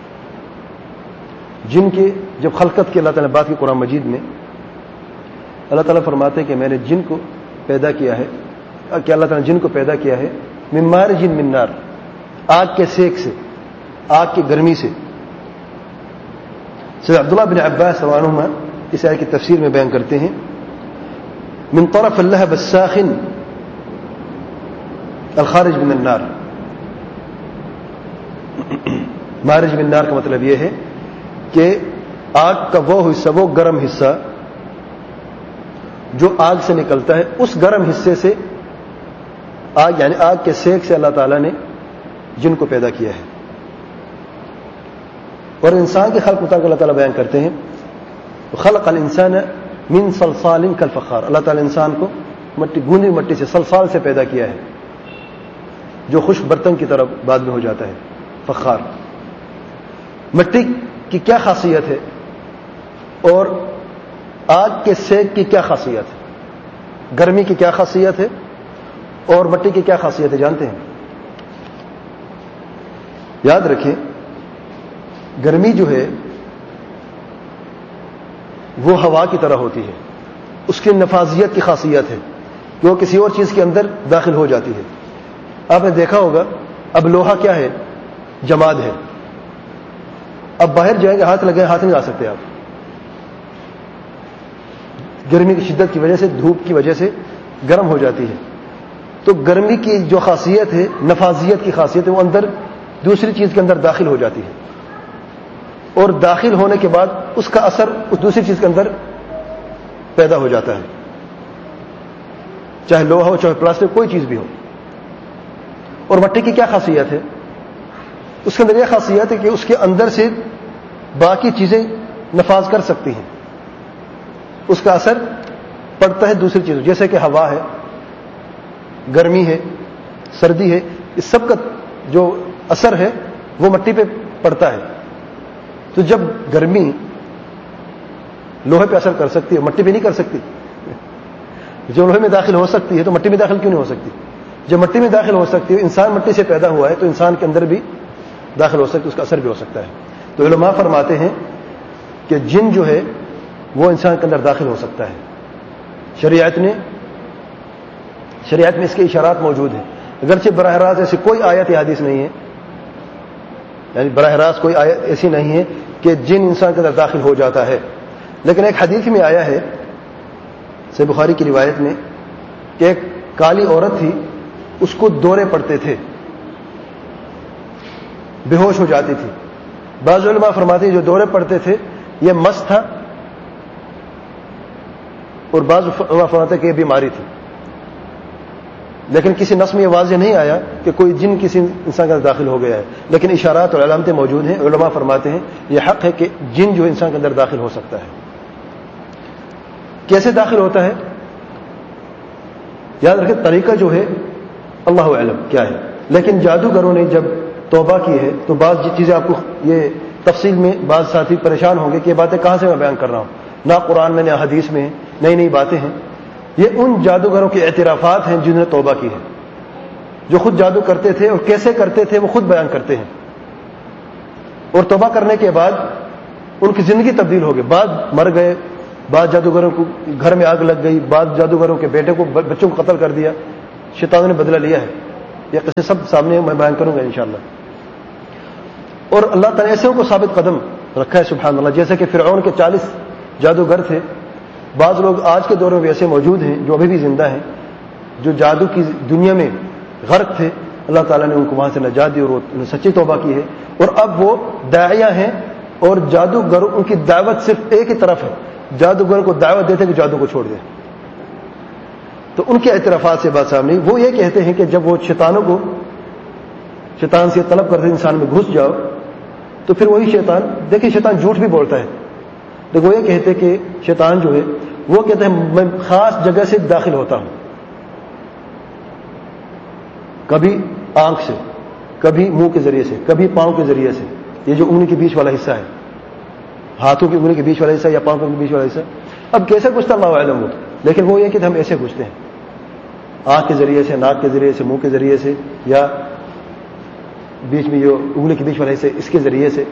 A: جن کے جب خلقت کی اللہ تعالیٰ نے بات کی قرآن مجید میں, اللہ تعالیٰ فرماتے ہیں کہ میں نے جن کو پیدا کیا ہے, کہ اللہ تعالیٰ نے جن کو پیدا کیا ہے من مارج من نار, آگ کے سیک سے, آگ کی گرمی سے. سید عبداللہ بن عباس رضی اللہ عنہما اس آیت کی تفسیر میں بیان کرتے ہیں من طرف اللہب الساخن الخارج من النار. مارج من النار کا مطلب یہ ہے کہ آگ کا وہ حصہ, وہ گرم حصہ جو آگ سے نکلتا ہے, اس گرم حصے سے آگ, یعنی آگ کے سیک سے اللہ تعالیٰ نے جن کو پیدا کیا ہے. اور انسان کے خلق مطابق اللہ تعالیٰ بیان کرتے ہیں خلق الانسان من صلصال کالفخار, اللہ تعالیٰ نے انسان کو مٹی, گوندی مٹی سے, صلصال سے پیدا کیا ہے جو خشک برتن کی طرح بعد میں ہو جاتا ہے, فخار. مٹی کی کیا خاصیت ہے اور آگ کے سیک کی کیا خاصیت ہے, گرمی کی کیا خاصیت ہے اور مٹی کی کیا خاصیت ہے جانتے ہیں؟ یاد رکھیں, گرمی جو ہے وہ ہوا کی طرح ہوتی ہے, اس کی نفاذیت کی خاصیت ہے کہ وہ کسی اور چیز کے اندر داخل ہو جاتی ہے. آپ نے دیکھا ہوگا اب لوہا کیا ہے, جماد ہے, اب باہر جائیں گے ہاتھ لگائیں, ہاتھ نہیں لا سکتے آپ, گرمی کی شدت کی وجہ سے, دھوپ کی وجہ سے گرم ہو جاتی ہے. تو گرمی کی جو خاصیت ہے, نفاذیت کی خاصیت ہے, وہ اندر دوسری چیز کے اندر داخل ہو جاتی ہے, اور داخل ہونے کے بعد اس کا اثر اس دوسری چیز کے اندر پیدا ہو جاتا ہے, چاہے لوہا ہو چاہے پلاسٹک, کوئی چیز بھی ہو. اور مٹی کی کیا خاصیت ہے, اس کے اندر یہ خاصیت ہے کہ اس کے اندر سے باقی چیزیں نفاذ کر سکتی ہیں, اس کا اثر پڑتا ہے دوسری چیزوں, جیسے کہ ہوا ہے, گرمی ہے, سردی ہے, اس سب کا جو اثر ہے وہ مٹی پہ پڑتا ہے. تو جب گرمی لوہے پہ اثر کر سکتی ہے, مٹی پہ نہیں کر سکتی. جو لوہے میں داخل ہو سکتی ہے تو مٹی میں داخل کیوں نہیں ہو سکتی؟ جب مٹی میں داخل ہو سکتی ہے, انسان مٹی سے پیدا ہوا ہے تو انسان کے اندر بھی داخل ہو سکتی ہے, اس کا اثر بھی ہو سکتا ہے. تو علماء فرماتے ہیں کہ جن جو ہے وہ انسان کے اندر داخل ہو سکتا ہے. شریعت نے شریعت میں اس کے اشارات موجود ہیں, اگرچہ براہ راست ایسی کوئی آیت یا حدیث نہیں ہے, یعنی براہ راست کوئی آیت ایسی نہیں ہے کہ جن انسان کے اندر داخل ہو جاتا ہے. لیکن ایک حدیث میں آیا ہے, صحیح بخاری کی روایت میں, کہ ایک کالی عورت تھی, اس کو دورے پڑتے تھے, بے ہوش ہو جاتی تھی. بعض علماء فرماتے ہیں جو دورے پڑتے تھے یہ مس تھا, اور بعض علماء فرماتے ہیں کہ یہ بیماری تھی. لیکن کسی نص میں یہ واضح نہیں آیا کہ کوئی جن کسی انسان کا داخل ہو گیا ہے, لیکن اشارات اور علامتیں موجود ہیں. علماء فرماتے ہیں یہ حق ہے کہ جن جو انسان کے اندر داخل ہو سکتا ہے. کیسے داخل ہوتا ہے یاد رکھیں, طریقہ جو ہے اللہ علم کیا ہے, لیکن جادوگروں نے جب توبہ کی ہے تو بعض چیزیں آپ کو یہ تفصیل میں بعض ساتھی پریشان ہوں گے کہ یہ باتیں کہاں سے میں بیان کر رہا ہوں, نہ قرآن میں نہ حدیث میں, نئی نئی باتیں ہیں. یہ ان جادوگروں کے اعترافات ہیں جنہوں نے توبہ کی ہے, جو خود جادو کرتے تھے اور کیسے کرتے تھے وہ خود بیان کرتے ہیں. اور توبہ کرنے کے بعد ان کی زندگی تبدیل ہو گئی. بعض مر گئے, بعض جادوگروں کو گھر میں آگ لگ گئی, بعض جادوگروں کے بیٹے کو بچوں کو قتل کر دیا, شیطانوں نے بدلہ لیا ہے. یہ قصے سب سامنے میں بیان کروں گا انشاءاللہ. اور اللہ تعالیٰ ایسے کو ثابت قدم رکھا ہے سبحان اللہ. جیسے کہ فرعون کے چالیس جادوگر تھے. بعض لوگ آج کے دور میں بھی ایسے موجود ہیں جو ابھی بھی زندہ ہیں, جو جادو کی دنیا میں غرق تھے. اللہ تعالیٰ نے ان کو وہاں سے نجات دی اور انہوں نے سچی توبہ کی ہے, اور اب وہ داعیہ ہیں. اور جادوگر ان کی دعوت صرف ایک ہی طرف ہے, جادوگر کو دعوت دیتے کہ جادو کو چھوڑ دیں. تو ان کے اعترافات سے بات سامنے وہ یہ کہتے ہیں کہ جب وہ شیطانوں کو شیطان سے طلب کرتے انسان میں گھس جاؤ, تو پھر وہی شیطان, دیکھیں شیطان جھوٹ بھی بولتا ہے, دیکھو یہ کہتے کہ شیطان جو ہے وہ کہتے ہیں میں خاص جگہ سے داخل ہوتا ہوں, کبھی آنکھ سے, کبھی منہ کے ذریعے سے, کبھی پاؤں کے ذریعے سے. یہ جو انگلی کے بیچ والا حصہ ہے, ہاتھوں کی انگلی کے بیچ والا حصہ یا پاؤں کے بیچ والا حصہ, اب کیسے گھستا اللہ اعلم ہو, لیکن وہ یہ کہ ہم ایسے گھستے ہیں آنکھ کے ذریعے سے, ناک کے ذریعے سے, منہ کے ذریعے سے, یا بیچ میں جو انگلی کے بیچ والا حصہ اس کے ذریعے سے.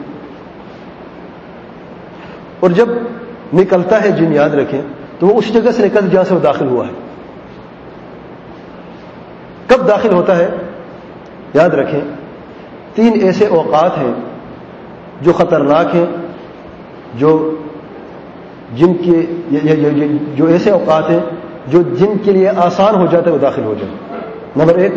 A: اور جب نکلتا ہے جن, یاد رکھیں, تو وہ اس جگہ سے نکل جہاں سے وہ داخل ہوا ہے. کب داخل ہوتا ہے یاد رکھیں, تین ایسے اوقات ہیں جو خطرناک ہیں, جو جن کے جو ایسے اوقات ہیں جو جن کے لیے آسان ہو جاتا ہے وہ داخل ہو جائے. نمبر ایک,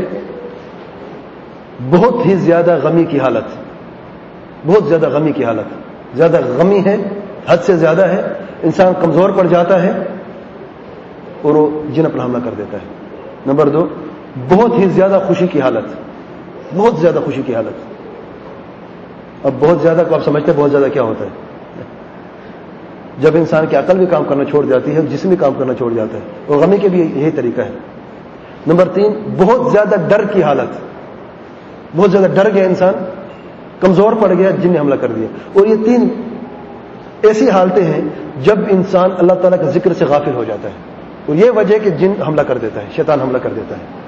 A: بہت ہی زیادہ غمی کی حالت, بہت زیادہ غمی کی حالت, زیادہ غمی ہے, حد سے زیادہ ہے, انسان کمزور پڑ جاتا ہے اور وہ جن پر حملہ کر دیتا ہے. نمبر دو, بہت ہی زیادہ خوشی کی حالت, بہت زیادہ خوشی کی حالت. اب بہت زیادہ کو آپ سمجھتے ہیں بہت زیادہ کیا ہوتا ہے, جب انسان کی عقل بھی کام کرنا چھوڑ جاتی ہے, جسم بھی کام کرنا چھوڑ جاتا ہے, اور غمی کے بھی یہی طریقہ ہے. نمبر تین, بہت زیادہ ڈر کی حالت, بہت زیادہ ڈر گیا انسان, کمزور پڑ گیا, جن نے حملہ کر دیا. اور یہ تین ایسی حالتیں ہیں جب انسان اللہ تعالیٰ کے ذکر سے غافل ہو جاتا ہے, اور یہ وجہ کہ جن حملہ کر دیتا ہے, شیطان حملہ کر دیتا ہے.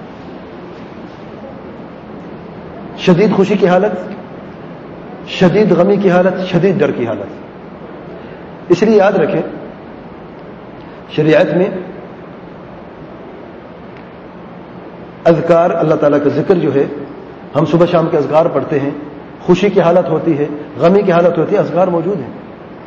A: شدید خوشی کی حالت, شدید غمی کی حالت, شدید ڈر کی حالت. اس لیے یاد رکھیں شریعت میں اذکار, اللہ تعالیٰ کا ذکر جو ہے, ہم صبح شام کے اذکار پڑھتے ہیں. خوشی کی حالت ہوتی ہے, غمی کی حالت ہوتی ہے, اذکار موجود ہیں.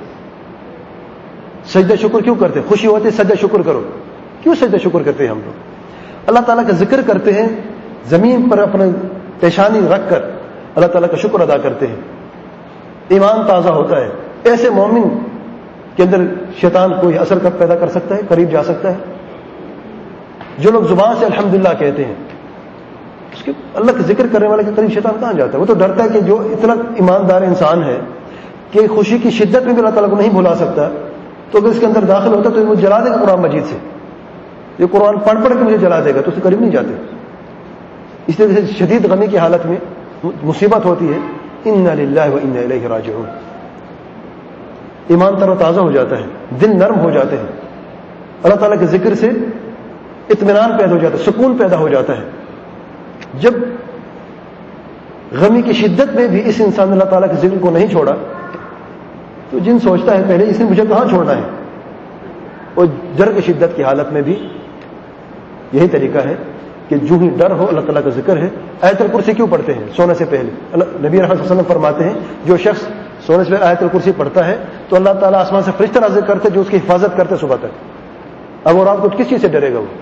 A: سجدہ شکر کیوں کرتے ہیں, خوشی ہوتی ہے سجدہ شکر کرو, کیوں سجدہ شکر کرتے ہیں ہم لوگ؟ اللہ تعالیٰ کا ذکر کرتے ہیں, زمین پر اپنے پیشانی رکھ کر اللہ تعالیٰ کا شکر ادا کرتے ہیں, ایمان تازہ ہوتا ہے. ایسے مومن کے اندر شیطان کوئی اثر پیدا کر سکتا ہے, قریب جا سکتا ہے؟ جو لوگ زبان سے الحمدللہ کہتے ہیں, اس کے اللہ کا ذکر کرنے والے کے قریب شیطان کہاں جاتا ہے؟ وہ تو ڈرتا ہے کہ جو اتنا ایماندار انسان ہے کہ خوشی کی شدت میں بھی اللہ تعالیٰ کو نہیں بھلا سکتا, تو اگر اس کے اندر داخل ہوتا تو وہ جلا دے گا قرآن مجید سے, یہ قرآن پڑھ پڑھ کے مجھے جلا دے گا, تو اس کے قریب نہیں جاتے. اس طرح سے شدید غمی کی حالت میں مصیبت ہوتی ہے, انا للہ و انا الیہ راجعون. ایمان تر و تازہ ہو جاتا ہے, دل نرم ہو جاتے ہیں, اللہ تعالیٰ کے ذکر سے اطمینان پیدا ہو جاتا ہے, سکون پیدا ہو جاتا ہے. جب غمی کی شدت میں بھی اس انسان نے اللہ تعالیٰ کے ذکر کو نہیں چھوڑا, تو جن سوچتا ہے پہلے اس نے مجھے کہاں چھوڑنا ہے. اور ڈر کی شدت کی حالت میں بھی یہی طریقہ ہے کہ جو ہی ڈر ہو اللہ تعالیٰ کا ذکر ہے. آیت الکرسی کیوں پڑھتے ہیں سونے سے پہلے؟ نبی رحمۃ اللہ علیہ وسلم فرماتے ہیں جو شخص سونے سے پہلے آیت الکرسی پڑھتا ہے تو اللہ تعالیٰ آسمان سے فرشتہ نازل کرتے جو اس کی حفاظت کرتے صبح تک. اب اور آپ کو کس چیز سے ڈرے گا؟ وہ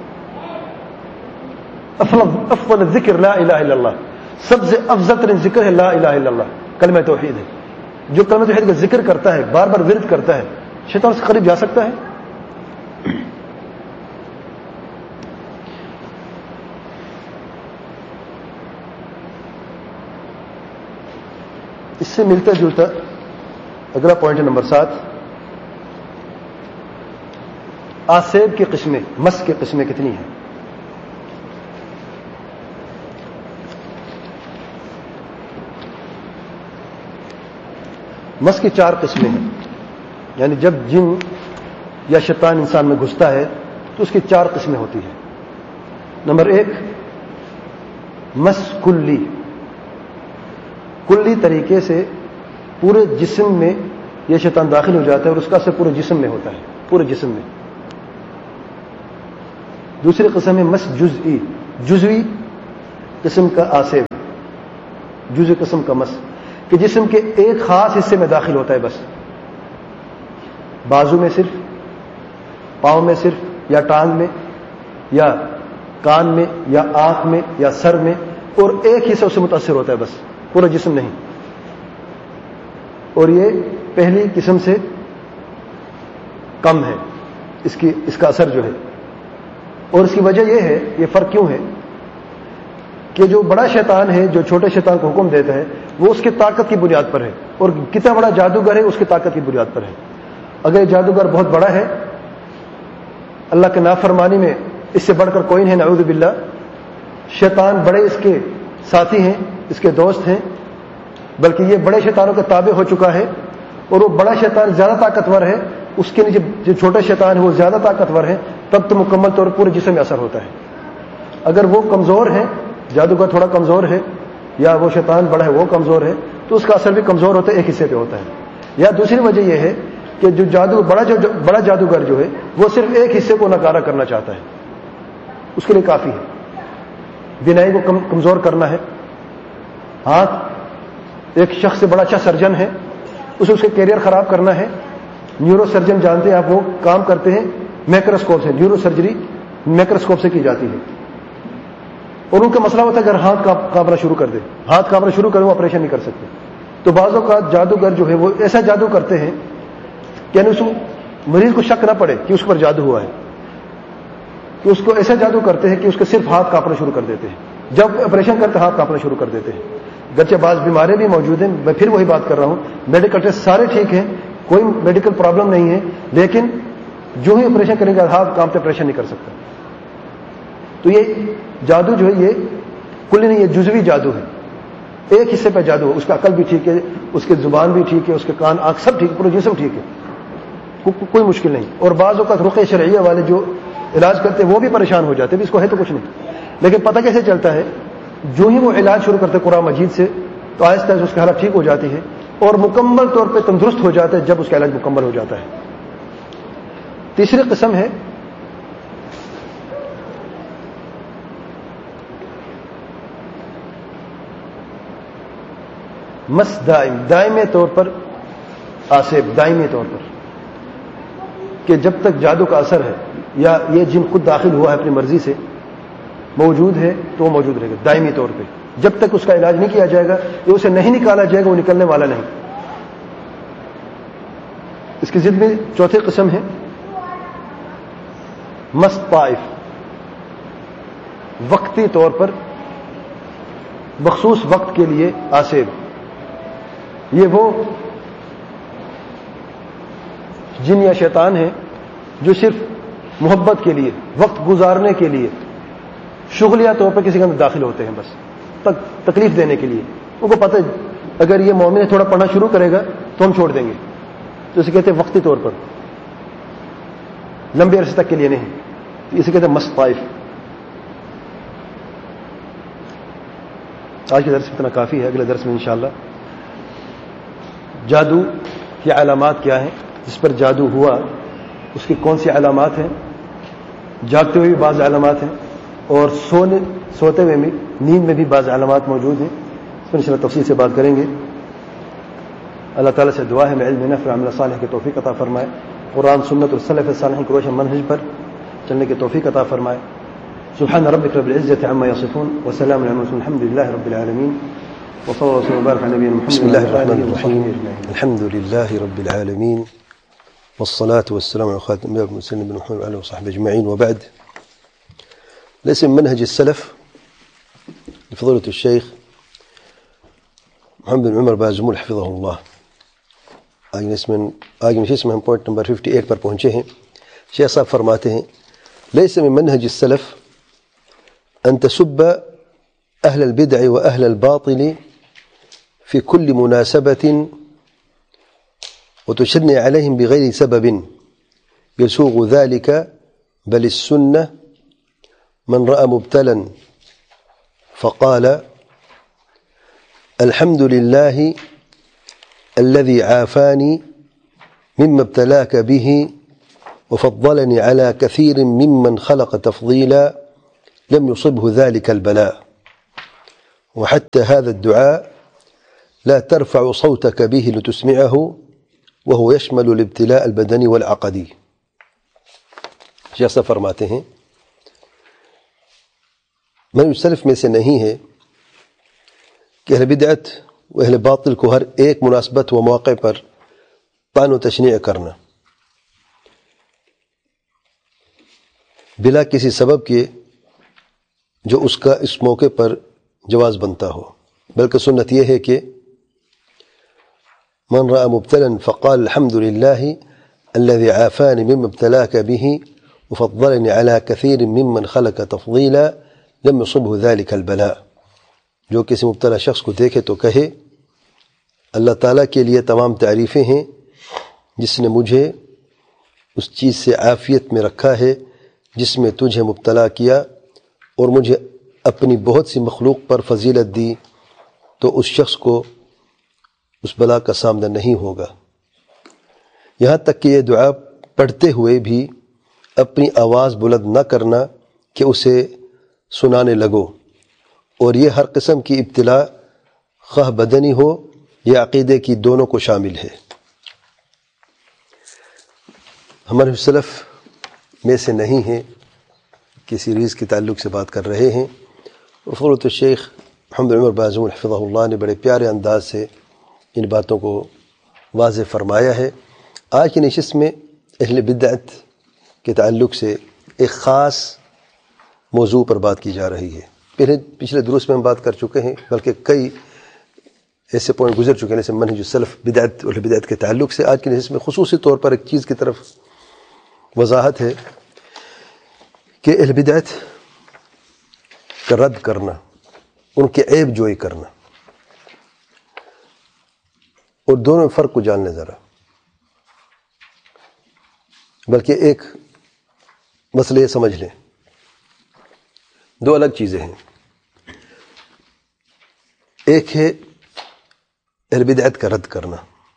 A: افضل ذکر لا الہ الا اللہ, سب سے افضل ترین ذکر ہے لا الہ الا اللہ, کلمہ توحید ہے. جو کلمہ توحید کا ذکر کرتا ہے, بار بار ورد کرتا ہے, شیطان سے قریب جا سکتا ہے؟ اس سے ملتا جلتا اگلا پوائنٹ نمبر سات, آسیب کی قسمیں, مس کی قسمیں کتنی ہیں؟ مس کی چار قسمیں ہیں, یعنی جب جن یا شیطان انسان میں گھستا ہے تو اس کی چار قسمیں ہوتی ہیں. نمبر ایک, مس کلی, کلی طریقے سے پورے جسم میں یہ شیطان داخل ہو جاتا ہے اور اس کا اثر پورے جسم میں ہوتا ہے, پورے جسم میں. دوسری قسم ہے مس جزئی, جزوی قسم کا آسیب، جزء قسم کا مس، کہ جسم کے ایک خاص حصے میں داخل ہوتا ہے، بس بازو میں صرف، پاؤں میں صرف، یا ٹانگ میں، یا کان میں، یا آنکھ میں، یا سر میں، اور ایک حصہ اس سے متاثر ہوتا ہے، بس پورا جسم نہیں. اور یہ پہلی قسم سے کم ہے اس کی اس کا اثر جو ہے. اور اس کی وجہ یہ ہے، یہ فرق کیوں ہے کہ جو بڑا شیطان ہے، جو چھوٹے شیطان کو حکم دیتا ہے، وہ اس کی طاقت کی بنیاد پر ہے، اور کتنا بڑا جادوگر ہے اس کی طاقت کی بنیاد پر ہے. اگر یہ جادوگر بہت بڑا ہے، اللہ کے نافرمانی میں اس سے بڑھ کر کوئی نہیں، نعوذ باللہ، شیطان بڑے اس کے ساتھی ہیں، اس کے دوست ہیں، بلکہ یہ بڑے شیطانوں کے تابع ہو چکا ہے، اور وہ بڑا شیطان زیادہ طاقتور ہے، اس کے نیچے جو چھوٹا شیطان ہے وہ زیادہ طاقتور ہے، تب تو مکمل طور پر پورے جسم میں اثر ہوتا ہے. اگر وہ کمزور ہے، جادوگر تھوڑا کمزور ہے، یا وہ شیطان بڑا ہے وہ کمزور ہے، تو اس کا اثر بھی کمزور ہوتا ہے، ایک حصے پہ ہوتا ہے. یا دوسری وجہ یہ ہے کہ جو جادو بڑا جو بڑا جادوگر جو ہے وہ صرف ایک حصے کو ناکارہ کرنا چاہتا ہے، اس کے لیے کافی ہے. بینائی کو کم کمزور کرنا ہے. ہاتھ، ایک شخص سے بڑا اچھا سرجن ہے، اسے اس کے کیریئر خراب کرنا ہے. نیورو سرجن جانتے ہیں آپ، وہ کام کرتے ہیں مائکروسکوپ سے، نیورو سرجری مائکروسکوپ سے کی جاتی ہے، اور ان کا مسئلہ ہوتا ہے اگر ہاتھ کانپنا شروع کر دے، ہاتھ کانپنا شروع کرے وہ آپریشن نہیں کر سکتے. تو بعض اوقات جادوگر جو ہے وہ ایسا جادو کرتے ہیں کہ یعنی اس مریض کو شک نہ پڑے کہ اس پر جادو ہوا ہے، کہ اس کو ایسا جادو کرتے ہیں کہ اس کے صرف ہاتھ کانپنا شروع کر دیتے ہیں. جب آپریشن کرتے ہاتھ کانپنا شروع کر دیتے ہیں. گرچہ بعض بیماریں بھی موجود ہیں، میں پھر وہی بات کر رہا ہوں، میڈیکل ٹیسٹ سارے ٹھیک ہیں، کوئی میڈیکل پرابلم نہیں ہے، لیکن جو ہی آپریشن کریں گے ہاتھ کانپتے آپریشن نہیں کر سکتا. تو یہ جادو جو ہے یہ کل نہیں، یہ جزوی جادو ہے، ایک حصے پہ جادو ہے. اس کا عقل بھی ٹھیک ہے، اس کی زبان بھی ٹھیک ہے، اس کے کان آنکھ سب ٹھیک ہے، پورا جسم ٹھیک ہے، کو, کوئی مشکل نہیں. اور بعض اوقات رقیہ شرعیہ والے جو علاج کرتے ہیں وہ بھی پریشان ہو جاتے ہیں، اس کو ہے تو کچھ نہیں، لیکن پتہ کیسے چلتا ہے؟ جو ہی وہ علاج شروع کرتے قرآن مجید سے تو آہستہ آہستہ اس کی حالت ٹھیک ہو جاتی ہے اور مکمل طور پہ تندرست ہو جاتا ہے جب اس کا علاج مکمل ہو جاتا ہے. تیسری قسم ہے مس دائم، دائمی طور پر آسیب، دائمی طور پر، کہ جب تک جادو کا اثر ہے یا یہ جن خود داخل ہوا ہے اپنی مرضی سے موجود ہے تو وہ موجود رہے گا دائمی طور پہ. جب تک اس کا علاج نہیں کیا جائے گا یا اسے نہیں نکالا جائے گا وہ نکلنے والا نہیں. اس کی ضد میں چوتھی قسم ہے مس طائف، وقتی طور پر مخصوص وقت کے لیے آسیب. یہ وہ جن یا شیطان ہیں جو صرف محبت کے لیے، وقت گزارنے کے لیے، شغلیہ طور پر کسی کے اندر داخل ہوتے ہیں، بس تک تکلیف دینے کے لیے. ان کو پتہ ہے اگر یہ مومن تھوڑا پڑھنا شروع کرے گا تو ہم چھوڑ دیں گے، تو اسے کہتے ہیں وقتی طور پر، لمبے عرصے تک کے لیے نہیں. اسے کہتے ہیں مس طائف. آج کے درس میں اتنا کافی ہے، اگلے درس میں انشاءاللہ جادو کی علامات کیا ہیں، جس پر جادو ہوا اس کی کون سی علامات ہیں، جاگتے ہوئے بھی بعض علامات ہیں اور سونے سوتے ہوئے بھی نیند میں بھی بعض علامات موجود ہیں. اس پر انشاءاللہ تفصیل سے بات کریں گے. اللہ تعالیٰ سے دعا ہے میں علم نافع عمل صالح کی توفیق عطا فرمائے، قرآن سنت اور سلف صالحین کے روشن منہج پر چلنے کی توفیق عطا فرمائے. سبحان ربک رب العزة عما يصفون وسلام على المرسلين الحمد لله رب العالمين وصلى الله وسلم وبارك على نبينا محمد.
B: بسم الله الرحمن الرحيم. الحمد لله رب العالمين والصلاة والسلام على خاتم الأنبياء والمرسلين نبينا محمد وعلى آله وصحبه أجمعين، وبعد. ليس من منهج السلف لفضيلة الشيخ محمد بن عمر بازمول حفظه الله. آگے اس میں آگے میں اس میں ہم پوائنٹ نمبر اٹھاون پر پہنچے ہیں. شیخ صاحب فرماتے ہیں ليس من منهج السلف أن تسب أهل البدع وأهل الباطل في كل مناسبة وتشنع عليهم بغير سبب يسوغ ذلك، بل السنة من رأى مبتلا فقال الحمد لله الذي عافاني مما ابتلاك به وفضلني على كثير ممن خلق تفضيلا لم يصبه ذلك البلاء. وحتى هذا الدعاء لا ترفع صوتك به لتسمعه وهو يشمل الابتلاء البدني والعقدي. شیخ صاحب فرماتے ہیں منہج سلف میں سے نہیں ہے کہ اہل بدعت و اہل باطل کو ہر ایک مناسبت و موقع پر طعن و تشنیع کرنا بلا کسی سبب کے جو اس کا اس موقع پر جواز بنتا ہو، بلکہ سنت یہ ہے کہ من رأى مبتلا فقال الحمد لله الذي عافاني مما ابتلاك به وفضلني على كثير ممن خلق تفضيلا لم يصبه ذلك البلاء. جو کسی مبتلا شخص کو دیکھے تو کہے اللہ تعالیٰ کے لیے تمام تعریفیں ہیں جس نے مجھے اس چیز سے عافیت میں رکھا ہے جس میں تجھے مبتلا کیا اور مجھے اپنی بہت سی مخلوق پر فضیلت دی، تو اس شخص کو اس بلا کا سامنا نہیں ہوگا. یہاں تک کہ یہ دعا پڑھتے ہوئے بھی اپنی آواز بلند نہ کرنا کہ اسے سنانے لگو، اور یہ ہر قسم کی ابتلا خواہ بدنی ہو یا عقیدے کی دونوں کو شامل ہے. ہمارے سلف میں سے نہیں ہیں کہ سیریز کے تعلق سے بات کر رہے ہیں. فضیلۃ الشیخ محمد عمر بازمول حفظہ اللہ نے بڑے پیارے انداز سے ان باتوں کو واضح فرمایا ہے. آج کی نشست میں اہل بدعت کے تعلق سے ایک خاص موضوع پر بات کی جا رہی ہے. پہلے پچھلے دروس میں ہم بات کر چکے ہیں، بلکہ کئی ایسے پوائنٹ گزر چکے ہیں جیسے منہج السلف بدعت اور بدعت کے تعلق سے. آج کی نشست میں خصوصی طور پر ایک چیز کی طرف وضاحت ہے کہ اہل بدعت کا رد کرنا، ان کے عیب جوئی کرنا، اور دونوں فرق کو جان لیں ذرا. بلکہ ایک مسئلہ یہ سمجھ لیں، دو الگ چیزیں ہیں. ایک ہے اہل بدعت کا رد کرنا،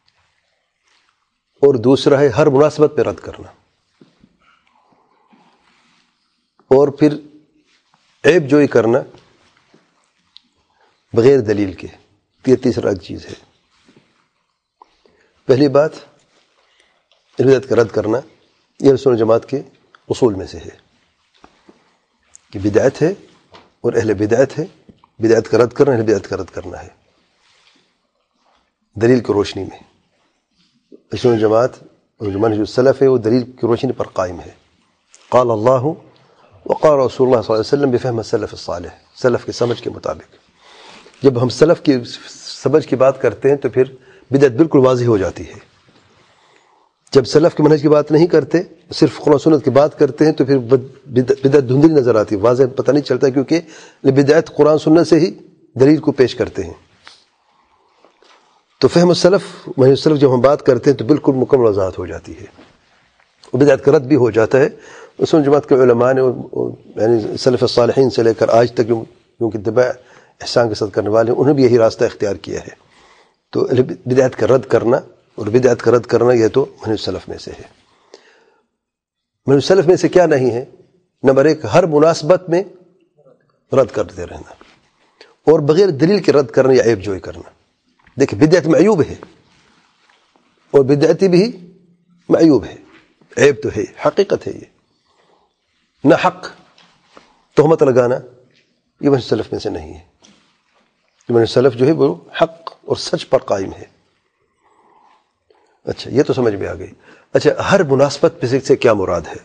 B: اور دوسرا ہے ہر مناسبت پہ رد کرنا، اور پھر عیب جوئی کرنا بغیر دلیل کے. یہ تیسرا الگ چیز ہے. پہلی بات اہل بدعت کا رد کرنا یہ اہل سنت جماعت کے اصول میں سے ہے کہ بدعت ہے اور اہل بدعت ہے. بدعت کا رد کرنا اہل بدعت کا رد کرنا ہے دلیل کی روشنی میں. اہل سنت جماعت اور جو منہج السلف ہے وہ دلیل کی روشنی پر قائم ہے. قال اللہ وقال رسول اللہ صلی اللہ علیہ وسلم بفہم السلف الصالح، سلف کے سمجھ کے مطابق. جب ہم سلف کی سمجھ کی بات کرتے ہیں تو پھر بدعت بالکل واضح ہو جاتی ہے. جب سلف کے منہج کی بات نہیں کرتے، صرف قرآن سنت کی بات کرتے ہیں تو پھر بدعت دھندلی نظر آتی ہے، واضح پتہ نہیں چلتا، کیونکہ بدعت قرآن سنت سے ہی دلیل کو پیش کرتے ہیں. تو فہم السلف منہج السلف جب ہم بات کرتے ہیں تو بالکل مکمل وضاحت ہو جاتی ہے، بدعت کا رد بھی ہو جاتا ہے. سنت جماعت کے علماء نے یعنی سلف الصالحین سے لے کر آج تک جو کیونکہ اتباع احسان کے ساتھ کرنے والے ہیں، انہوں نے بھی یہی راستہ اختیار کیا ہے. تو بدعت کا رد کرنا اور بدعت کا رد کرنا یہ تو منہج السلف میں سے ہے. منہج السلف میں سے کیا نہیں ہے؟ نمبر ایک، ہر مناسبت میں رد کرتے رہنا، اور بغیر دلیل کے رد کرنا یا عیب جوئی کرنا. دیکھیں بدعت معیوب ہے اور بدعتی بھی معیوب ہے، عیب تو ہے، حقیقت ہے. یہ نہ حق تہمت لگانا یہ منہج السلف میں سے نہیں ہے. منہج السلف جو ہے وہ حق اور سچ پر قائم ہے. اچھا یہ تو سمجھ میں آ گئی. اچھا ہر مناسبت پہ سے کیا مراد ہے؟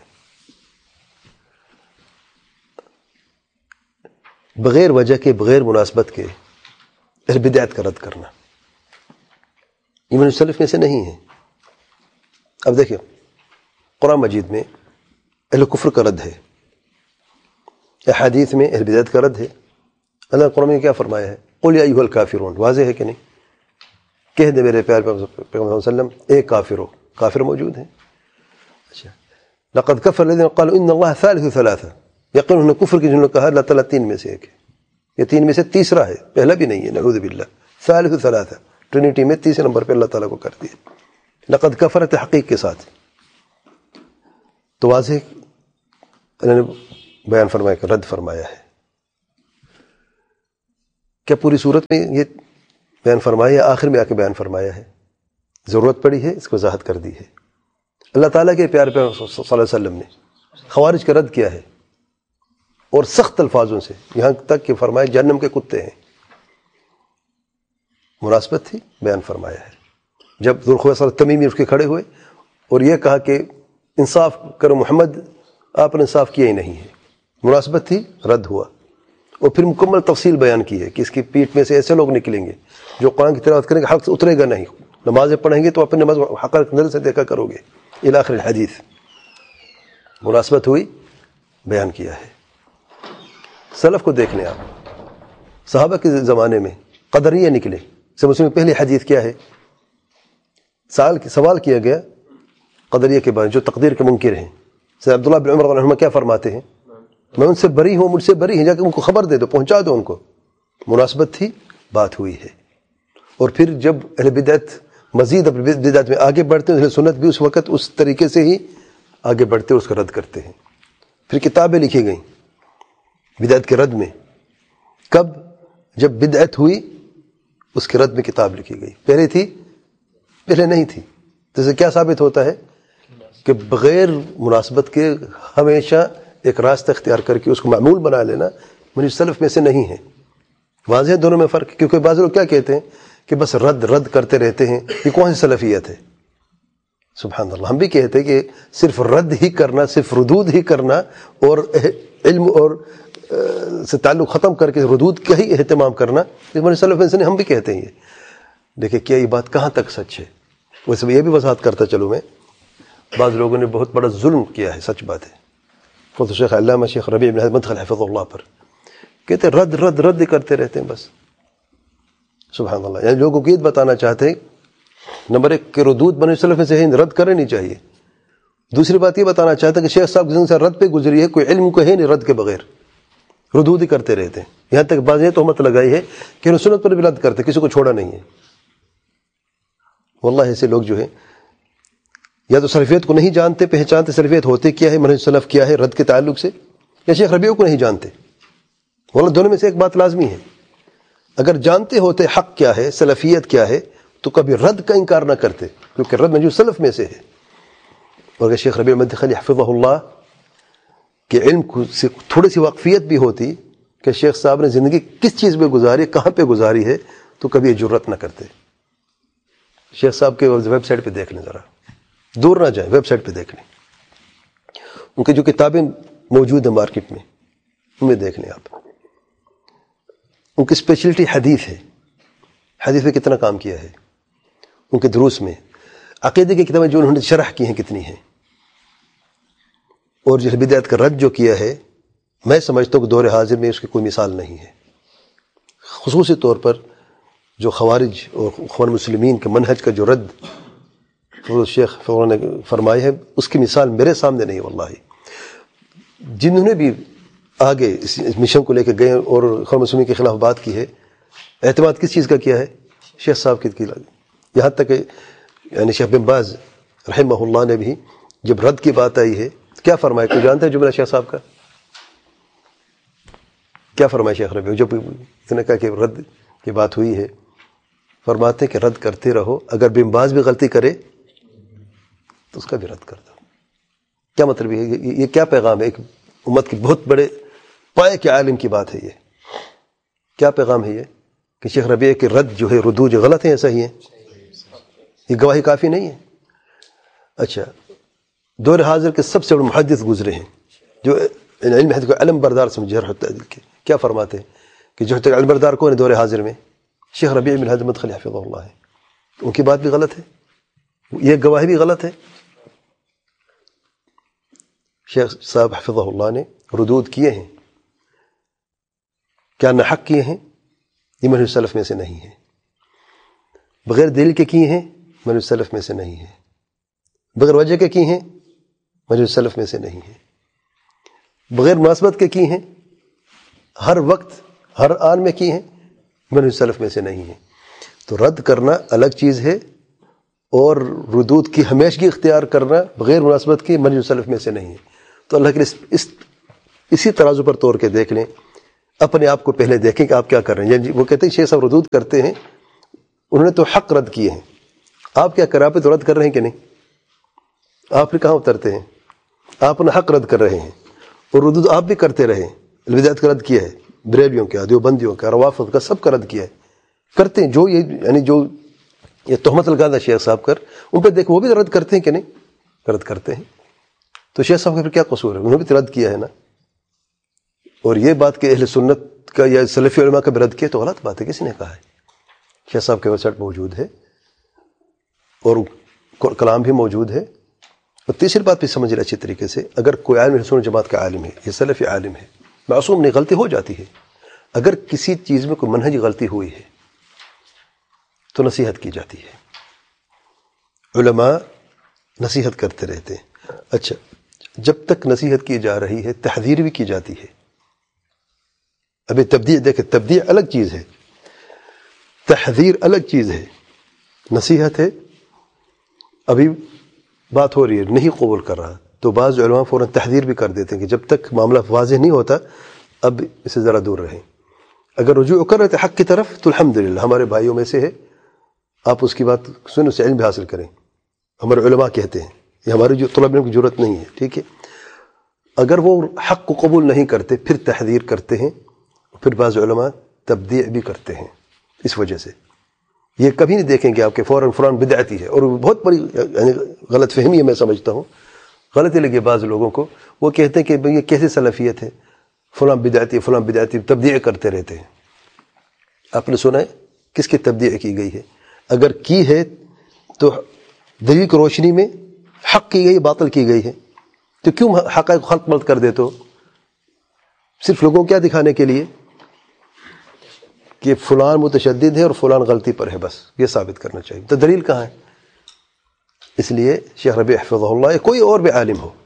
B: بغیر وجہ کے، بغیر مناسبت کے اہل بدعت کا رد کرنا یہ منہج السلف میں سے نہیں ہے. اب دیکھیں قرآن مجید میں اہل کفر کا رد ہے، احادیث میں اہل بدعت کا رد ہے. اللہ قرآن میں کیا فرمایا ہے؟ قل یا ایھا الکافرون. واضح ہے کہ نہیں؟ کہہ دے میرے پیارے پیغمبر صلی اللہ علیہ وسلم اے کافرو. کافر موجود ہیں. اچھا لقد کفر الذین قالوا ان اللہ ثالث ثلاثہ. یقیناً انہوں نے کفر کی جنہوں نے کہا اللہ تعالیٰ تین میں سے ایک ہے. یہ تین میں سے تیسرا ہے، پہلا بھی نہیں ہے. نعوذ باللہ. ثالث ثلاثہ ٹرینٹی میں تیسرے نمبر پہ اللہ تعالیٰ کو کر دیا. لقد کفر تحقیق کے ساتھ. تو واضح انہوں نے بیان فرمایا کہ رد فرمایا ہے کیا پوری صورت میں یہ بیان فرمایا یا آخر میں آ کے بیان فرمایا ہے؟ ضرورت پڑی ہے اس کو وضاحت کر دی ہے۔ اللہ تعالیٰ کے پیارے پیغمبر صلی اللہ علیہ وسلم نے خوارج کا رد کیا ہے، اور سخت الفاظوں سے، یہاں تک کہ فرمایا جہنم کے کتے ہیں۔ مناسبت تھی، بیان فرمایا ہے۔ جب ذوالخویصر تمیمی اس کے کھڑے ہوئے اور یہ کہا کہ انصاف کرو محمد، آپ نے انصاف کیا ہی نہیں ہے، مناسبت تھی، رد ہوا۔ اور پھر مکمل تفصیل بیان کی ہے کہ اس کی پیٹھ میں سے ایسے لوگ نکلیں گے جو قرآن کی تلاوت کریں گے، حق سے اترے گا نہیں، نمازیں پڑھیں گے تو اپنی نماز حقیقت نظر سے دیکھا کرو گے، الی آخر الحدیث۔ مناسبت ہوئی، بیان کیا ہے۔ سلف کو دیکھ لیں آپ، صحابہ کے زمانے میں قدریہ نکلے۔ سے مسلم پہلی حدیث کیا ہے؟ سوال سوال کیا گیا قدریہ کے بارے جو تقدیر کے منکر ہیں۔ سید عبداللہ بن عمر رضی اللہ عنہما کیا فرماتے ہیں؟ میں ان سے بری ہوں، مجھ سے بری ہیں، جا کے ان کو خبر دے دو، پہنچا دو ان کو۔ مناسبت تھی، بات ہوئی ہے۔ اور پھر جب اہل بدعت مزید اپنی بدعت میں آگے بڑھتے ہیں، اہل سنت بھی اس وقت اس طریقے سے ہی آگے بڑھتے اور اس کا رد کرتے ہیں۔ پھر کتابیں لکھی گئیں بدعت کے رد میں۔ کب؟ جب بدعت ہوئی اس کے رد میں کتاب لکھی گئی۔ پہلے تھی؟ پہلے نہیں تھی۔ تو اسے کیا ثابت ہوتا ہے کہ بغیر مناسبت کے ہمیشہ ایک راستہ اختیار کر کے اس کو معمول بنا لینا منہج سلف میں سے نہیں ہے۔ واضح ہے دونوں میں فرق، کیونکہ بعض لوگ کیا کہتے ہیں کہ بس رد رد کرتے رہتے ہیں، یہ کون سی سلفیت ہے؟ سبحان اللہ، ہم بھی کہتے ہیں کہ صرف رد ہی کرنا، صرف ردود ہی کرنا اور علم اور سے تعلق ختم کر کے ردود کا ہی اہتمام کرنا، یہ منہج سلف میں سے نہیں، ہم بھی کہتے ہیں یہ۔ دیکھیں کیا یہ بات کہاں تک سچ ہے؟ ویسے میں یہ بھی وضاحت کرتا چلوں، میں بعض لوگوں نے بہت بڑا ظلم کیا ہے، سچ بات ہے، فضل شیخ علامہ شیخ ربیع بن مدخل حفظ اللہ پر، کہتے ہیں رد رد رد کرتے رہتے ہیں بس۔ سبحان اللہ، یعنی لوگوں کو یہ بتانا چاہتے ہیں نمبر ایک کہ ردود منہج سلف میں سے ہے، رد کرنی چاہیے۔ دوسری بات یہ بتانا چاہتے ہیں کہ شیخ صاحب کی زندگی سے رد پہ گزری ہے، کوئی علم کو ہے نہیں رد کے بغیر، ردود ہی کرتے رہتے ہیں۔ یہاں تک بعض یہ تہمت لگائی ہے کہ انہوں سنت پر بھی رد کرتے، کسی کو چھوڑا نہیں ہے۔ واللہ ایسے لوگ جو ہیں یا تو سلفیت کو نہیں جانتے، پہچانتے سلفیت ہوتے کیا ہے، منہج سلف کیا ہے رد کے تعلق سے، یا شیخ ربیع کو نہیں جانتے۔ واللہ دونوں میں سے ایک بات لازمی ہے، اگر جانتے ہوتے حق کیا ہے، سلفیت کیا ہے، تو کبھی رد کا انکار نہ کرتے، کیونکہ رد منہج سلف میں سے ہے۔ اور اگر شیخ ربیع مدخلی حفظہ اللہ کہ علم سے تھوڑی سی واقفیت بھی ہوتی کہ شیخ صاحب نے زندگی کس چیز میں گزاری، کہاں پہ گزاری ہے، تو کبھی یہ جرت نہ کرتے۔ شیخ صاحب کے ویب سائٹ پہ دیکھ لیں، ذرا دور نہ جائیں، ویب سائٹ پہ دیکھ لیں، ان کی جو کتابیں موجود ہیں مارکیٹ میں ان میں دیکھ لیں آپ۔ ان کی اسپیشلٹی حدیث ہے، حدیث پہ کتنا کام کیا ہے، ان کے دروس میں عقیدے کی کتابیں جو انہوں نے شرح کی ہیں کتنی ہیں، اور جو بدعت کا رد جو کیا ہے، میں سمجھتا ہوں کہ دور حاضر میں اس کی کوئی مثال نہیں ہے۔ خصوصی طور پر جو خوارج اور اخوان مسلمین کے منہج کا جو رد فضل شیخ فضل نے فرمایا ہے، اس کی مثال میرے سامنے نہیں واللہ۔ جنہوں نے بھی آگے اس مشن کو لے کے گئے اور اخوان مسلمین کے خلاف بات کی ہے، اعتماد کس چیز کا کیا ہے؟ شیخ صاحب کی کیا، یہاں تک کہ یعنی شیخ بن باز رحمہ اللہ نے بھی جب رد کی بات آئی ہے کیا فرمایا؟ کوئی جانتے ہیں جملہ شیخ صاحب کا کیا فرمایا؟ شیخ ربیع جب اس نے کہا کہ رد کی بات ہوئی ہے، فرماتے کہ رد کرتے رہو، اگر بن باز بھی غلطی کرے تو اس کا بھی رد کر دو۔ کیا مطلب ہے؟ یہ کیا پیغام ہے؟ ایک امت کے بہت بڑے پائے کے عالم کی بات ہے۔ یہ کیا پیغام ہے یہ کہ شیخ ربیع کے رد جو ہے ردود جو غلط ہیں ایسا ہی ہے؟ یہ گواہی کافی نہیں ہے؟ اچھا، دور حاضر کے سب سے بڑے محدث گزرے ہیں جو علم حدیث کو علم بردار سمجھے، جرح و تعدیل کے، کیا فرماتے ہیں کہ جو علم بردار کون ہے دور حاضر میں؟ شیخ ربیع بن ہادی مدخلی حفظہ اللہ ہے۔ ان کی بات بھی غلط ہے، یہ گواہی بھی غلط ہے۔ شیخ صاحب حفظہ اللہ نے ردود کیے ہیں، کیا ناحق کیے ہیں؟ یہ منہج سلف میں سے نہیں ہے۔ بغیر دلیل کے کیے ہیں؟ منہج سلف میں سے نہیں ہے۔ بغیر وجہ کے کی ہیں؟ منہج سلف میں سے نہیں ہے۔ بغیر مناسبت کے کی ہیں؟ ہر وقت ہر آن میں کی ہیں؟ منہج سلف میں سے نہیں ہے۔ تو رد کرنا الگ چیز ہے، اور ردود کی ہمیشگی اختیار کرنا بغیر مناسبت کی منہج سلف میں سے نہیں ہے۔ تو اللہ کے لیے اس اسی ترازو پر توڑ کے دیکھ لیں، اپنے آپ کو پہلے دیکھیں کہ آپ کیا کر رہے ہیں. یعنی وہ کہتے ہیں شیخ صاحب ردود کرتے ہیں, انہوں نے تو حق رد کیے ہیں, آپ کیا کر رہے ہیں؟ آپ تو رد کر رہے ہیں کہ نہیں؟ آپ نے کہاں اترتے ہیں؟ آپ نے حق رد کر رہے ہیں, اور ردود آپ بھی کرتے رہے. البدعت کا رد کیا ہے, بریلویوں کا, دیوبندیوں کا, روافض کا, سب کا رد کیا ہے. کرتے ہیں جو یہ یعنی جو یہ تہمت لگا تھا شیخ صاحب کر, ان پہ دیکھ وہ بھی رد کرتے ہیں کہ نہیں؟ رد کرتے ہیں. تو شیخ صاحب کا پھر کیا قصور ہے؟ انہوں نے بھی رد کیا ہے نا. اور یہ بات کہ اہل سنت کا یا سلفی علماء کا بھی رد کیا تو غلط بات ہے. کسی نے کہا ہے؟ شیخ صاحب کے ویب سائٹ موجود ہے اور کلام بھی موجود ہے. اور تیسری بات بھی سمجھ رہے اچھی طریقے سے, اگر کوئی عالم سنت جماعت کا عالم ہے, یہ سلفی عالم ہے, معصوم نہیں, غلطی ہو جاتی ہے. اگر کسی چیز میں کوئی منہجی غلطی ہوئی ہے تو نصیحت کی جاتی ہے, علماء نصیحت کرتے رہتے ہیں. اچھا, جب تک نصیحت کی جا رہی ہے تحذیر بھی کی جاتی ہے. ابھی تبدیع دیکھیں, تبدیع الگ چیز ہے, تحذیر الگ چیز ہے. نصیحت ہے, ابھی بات ہو رہی ہے, نہیں قبول کر رہا, تو بعض علماء فوراً تحذیر بھی کر دیتے ہیں کہ جب تک معاملہ واضح نہیں ہوتا اب اسے ذرا دور رہیں. اگر رجوع کر رہے تھے حق کی طرف تو الحمدللہ ہمارے بھائیوں میں سے ہے, آپ اس کی بات سن, اسے علم بھی حاصل کریں. ہمارے علماء کہتے ہیں, یہ ہماری جو طلب علم کی ضرورت نہیں ہے, ٹھیک ہے. اگر وہ حق کو قبول نہیں کرتے پھر تحذیر کرتے ہیں, پھر بعض علماء تبدیع بھی کرتے ہیں. اس وجہ سے یہ کبھی نہیں دیکھیں گے آپ کے فوراً فوراً بدعتی ہے. اور بہت بڑی یعنی غلط فہمی ہے, میں سمجھتا ہوں غلطی لگی بعض لوگوں کو. وہ کہتے ہیں کہ یہ کیسے سلفیت ہے, فلاں بدعتی فلاں بدعتی, تبدیع کرتے رہتے ہیں. آپ نے سنا ہے کس کی تبدیع کی گئی ہے؟ اگر کی ہے تو دلیل کی روشنی میں حق کی گئی, باطل کی گئی ہے, تو کیوں حقائق خلط ملط کر دیتے ہو؟ صرف لوگوں کو کیا دکھانے کے لیے کہ فلان متشدد ہے اور فلان غلطی پر ہے, بس یہ ثابت کرنا چاہیے. تو دلیل کہاں ہے؟ اس لیے شیخ ربیع حفظہ اللہ یا کوئی اور بھی عالم ہو,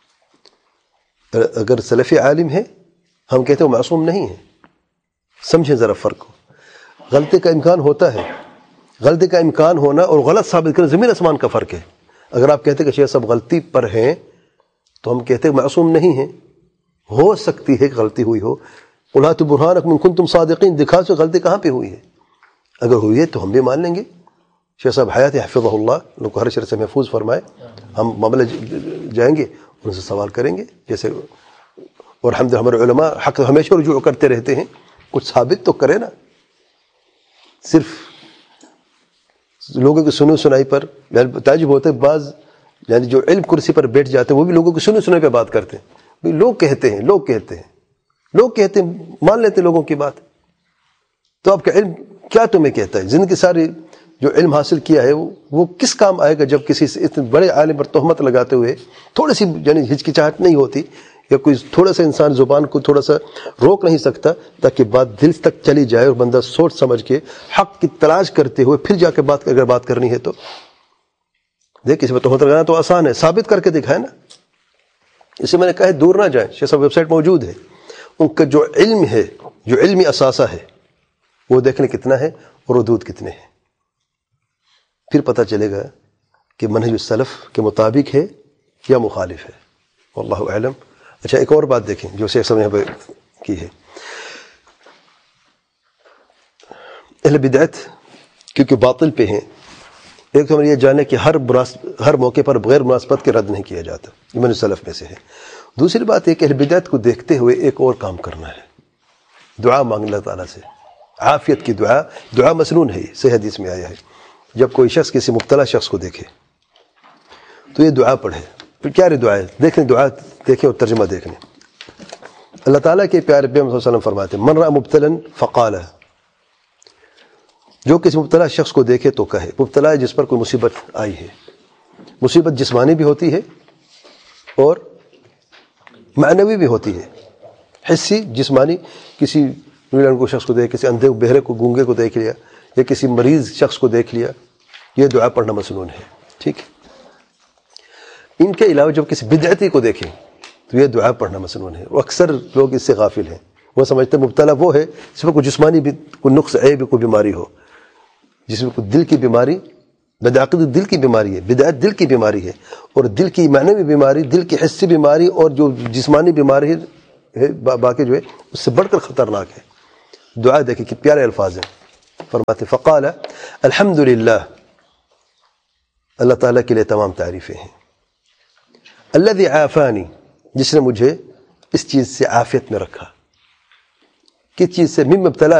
B: اگر سلفی عالم ہے ہم کہتے ہیں وہ معصوم نہیں ہے. سمجھیں ذرا فرق کو. غلطی کا امکان ہوتا ہے, غلطی کا امکان ہونا اور غلط ثابت کرنا زمین آسمان کا فرق ہے. اگر آپ کہتے ہیں کہ شیخ صاحب غلطی پر ہیں تو ہم کہتے ہیں معصوم نہیں ہیں. ہو سکتی ہے کہ غلطی ہوئی ہو, اولات برہانکم ان کنتم صادقین, دکھا سو غلطی کہاں پہ ہوئی ہے. اگر ہوئی ہے تو ہم بھی مان لیں گے. شیخ صاحب حیات حفظہ اللہ, ان کو ہر شر سے محفوظ فرمائے, ہم معاملہ جائیں گے ان سے سوال کریں گے جیسے. اور حمد ہمارے علماء حق ہمیشہ رجوع کرتے رہتے ہیں, کچھ ثابت تو کرے نا. صرف لوگوں کی سنو سنائی پر یعنی تعجب ہوتے بعض یعنی جو علم کرسی پر بیٹھ جاتے ہیں وہ بھی لوگوں کی سنو سنائی پہ بات کرتے ہیں. لوگ کہتے ہیں لوگ کہتے ہیں لوگ کہتے ہیں مان لیتے لوگوں کی بات. تو آپ کا علم کیا تمہیں کہتا ہے؟ زندگی ساری جو علم حاصل کیا ہے وہ کس کام آئے گا جب کسی سے اتنے بڑے عالم پر تہمت لگاتے ہوئے تھوڑی سی یعنی ہچکچاہٹ نہیں ہوتی, یا کوئی تھوڑا سا انسان زبان کو تھوڑا سا روک نہیں سکتا تاکہ بات دل تک چلی جائے اور بندہ سوچ سمجھ کے حق کی تلاش کرتے ہوئے پھر جا کے بات اگر بات کرنی ہے تو دیکھ کسی پر تہمت لگانا تو آسان ہے, ثابت کر کے دکھائے نا. اسے میں نے کہا ہے دور نہ جائیں, شیخ صاحب ویب سائٹ موجود ہے, ان کا جو علم ہے جو علمی اثاثہ ہے وہ دیکھنے کتنا ہے اور ردود کتنے ہیں, پھر پتہ چلے گا کہ منہج السلف کے مطابق ہے یا مخالف ہے. واللہ اعلم. اچھا ایک اور بات دیکھیں جو شیخ صاحب نے یہاں پہ کی ہے. اہل بدعت کیونکہ باطل پہ ہیں, ایک تو ہمیں یہ جانے کہ ہر ہر موقع پر بغیر مناسبت کے رد نہیں کیا جاتا, یہ منہج السلف میں سے ہے. دوسری بات یہ کہ اہل بدعت کو دیکھتے ہوئے ایک اور کام کرنا ہے, دعا مانگ اللہ تعالیٰ سے, عافیت کی دعا. دعا مسنون ہے, صحیح حدیث میں آیا ہے. جب کوئی شخص کسی مبتلا شخص کو دیکھے تو یہ دعا پڑھے. پھر کیا رہی دعا ہے دیکھیں, دعا دیکھیں اور ترجمہ دیکھیں. اللہ تعالیٰ کے پیارے پیغمبر صلی اللہ علیہ وسلم فرماتے ہیں من رأى مبتلا فقال, جو کسی مبتلا شخص کو دیکھے تو کہے. مبتلا ہے جس پر کوئی مصیبت آئی ہے, مصیبت جسمانی بھی ہوتی ہے اور معنوی بھی ہوتی ہے. حسی جسمانی, کسی نیلن کو شخص کو دیکھ, کسی اندھے بہرے کو گونگے کو دیکھ لیا, یا کسی مریض شخص کو دیکھ لیا, یہ دعا پڑھنا مسنون ہے. ٹھیک ہے. ان کے علاوہ جب کسی بدعتی کو دیکھیں تو یہ دعا پڑھنا مسنون ہے. وہ اکثر لوگ اس سے غافل ہیں, وہ سمجھتے ہیں مبتلا وہ ہے جس میں کوئی جسمانی بھی کوئی نقص عیب کوئی بیماری ہو, جس میں کوئی دل کی بیماری, بدعقیدت دل کی بیماری ہے, بدعت دل کی بیماری ہے, اور دل کی معنوی بیماری, دل کی حسی بیماری اور جو جسمانی بیماری ہے ہے باقی جو ہے اس سے بڑھ کر خطرناک ہے. دعا دیکھیں کہ پیارے الفاظ ہیں. فرماتے فقال الحمد للہ، اللہ تعالیٰ کے لیے تمام تعریفیں ہیں. الذی عافانی، جس نے مجھے اس چیز سے عافیت میں رکھا. کس چیز سے؟ مما ابتلا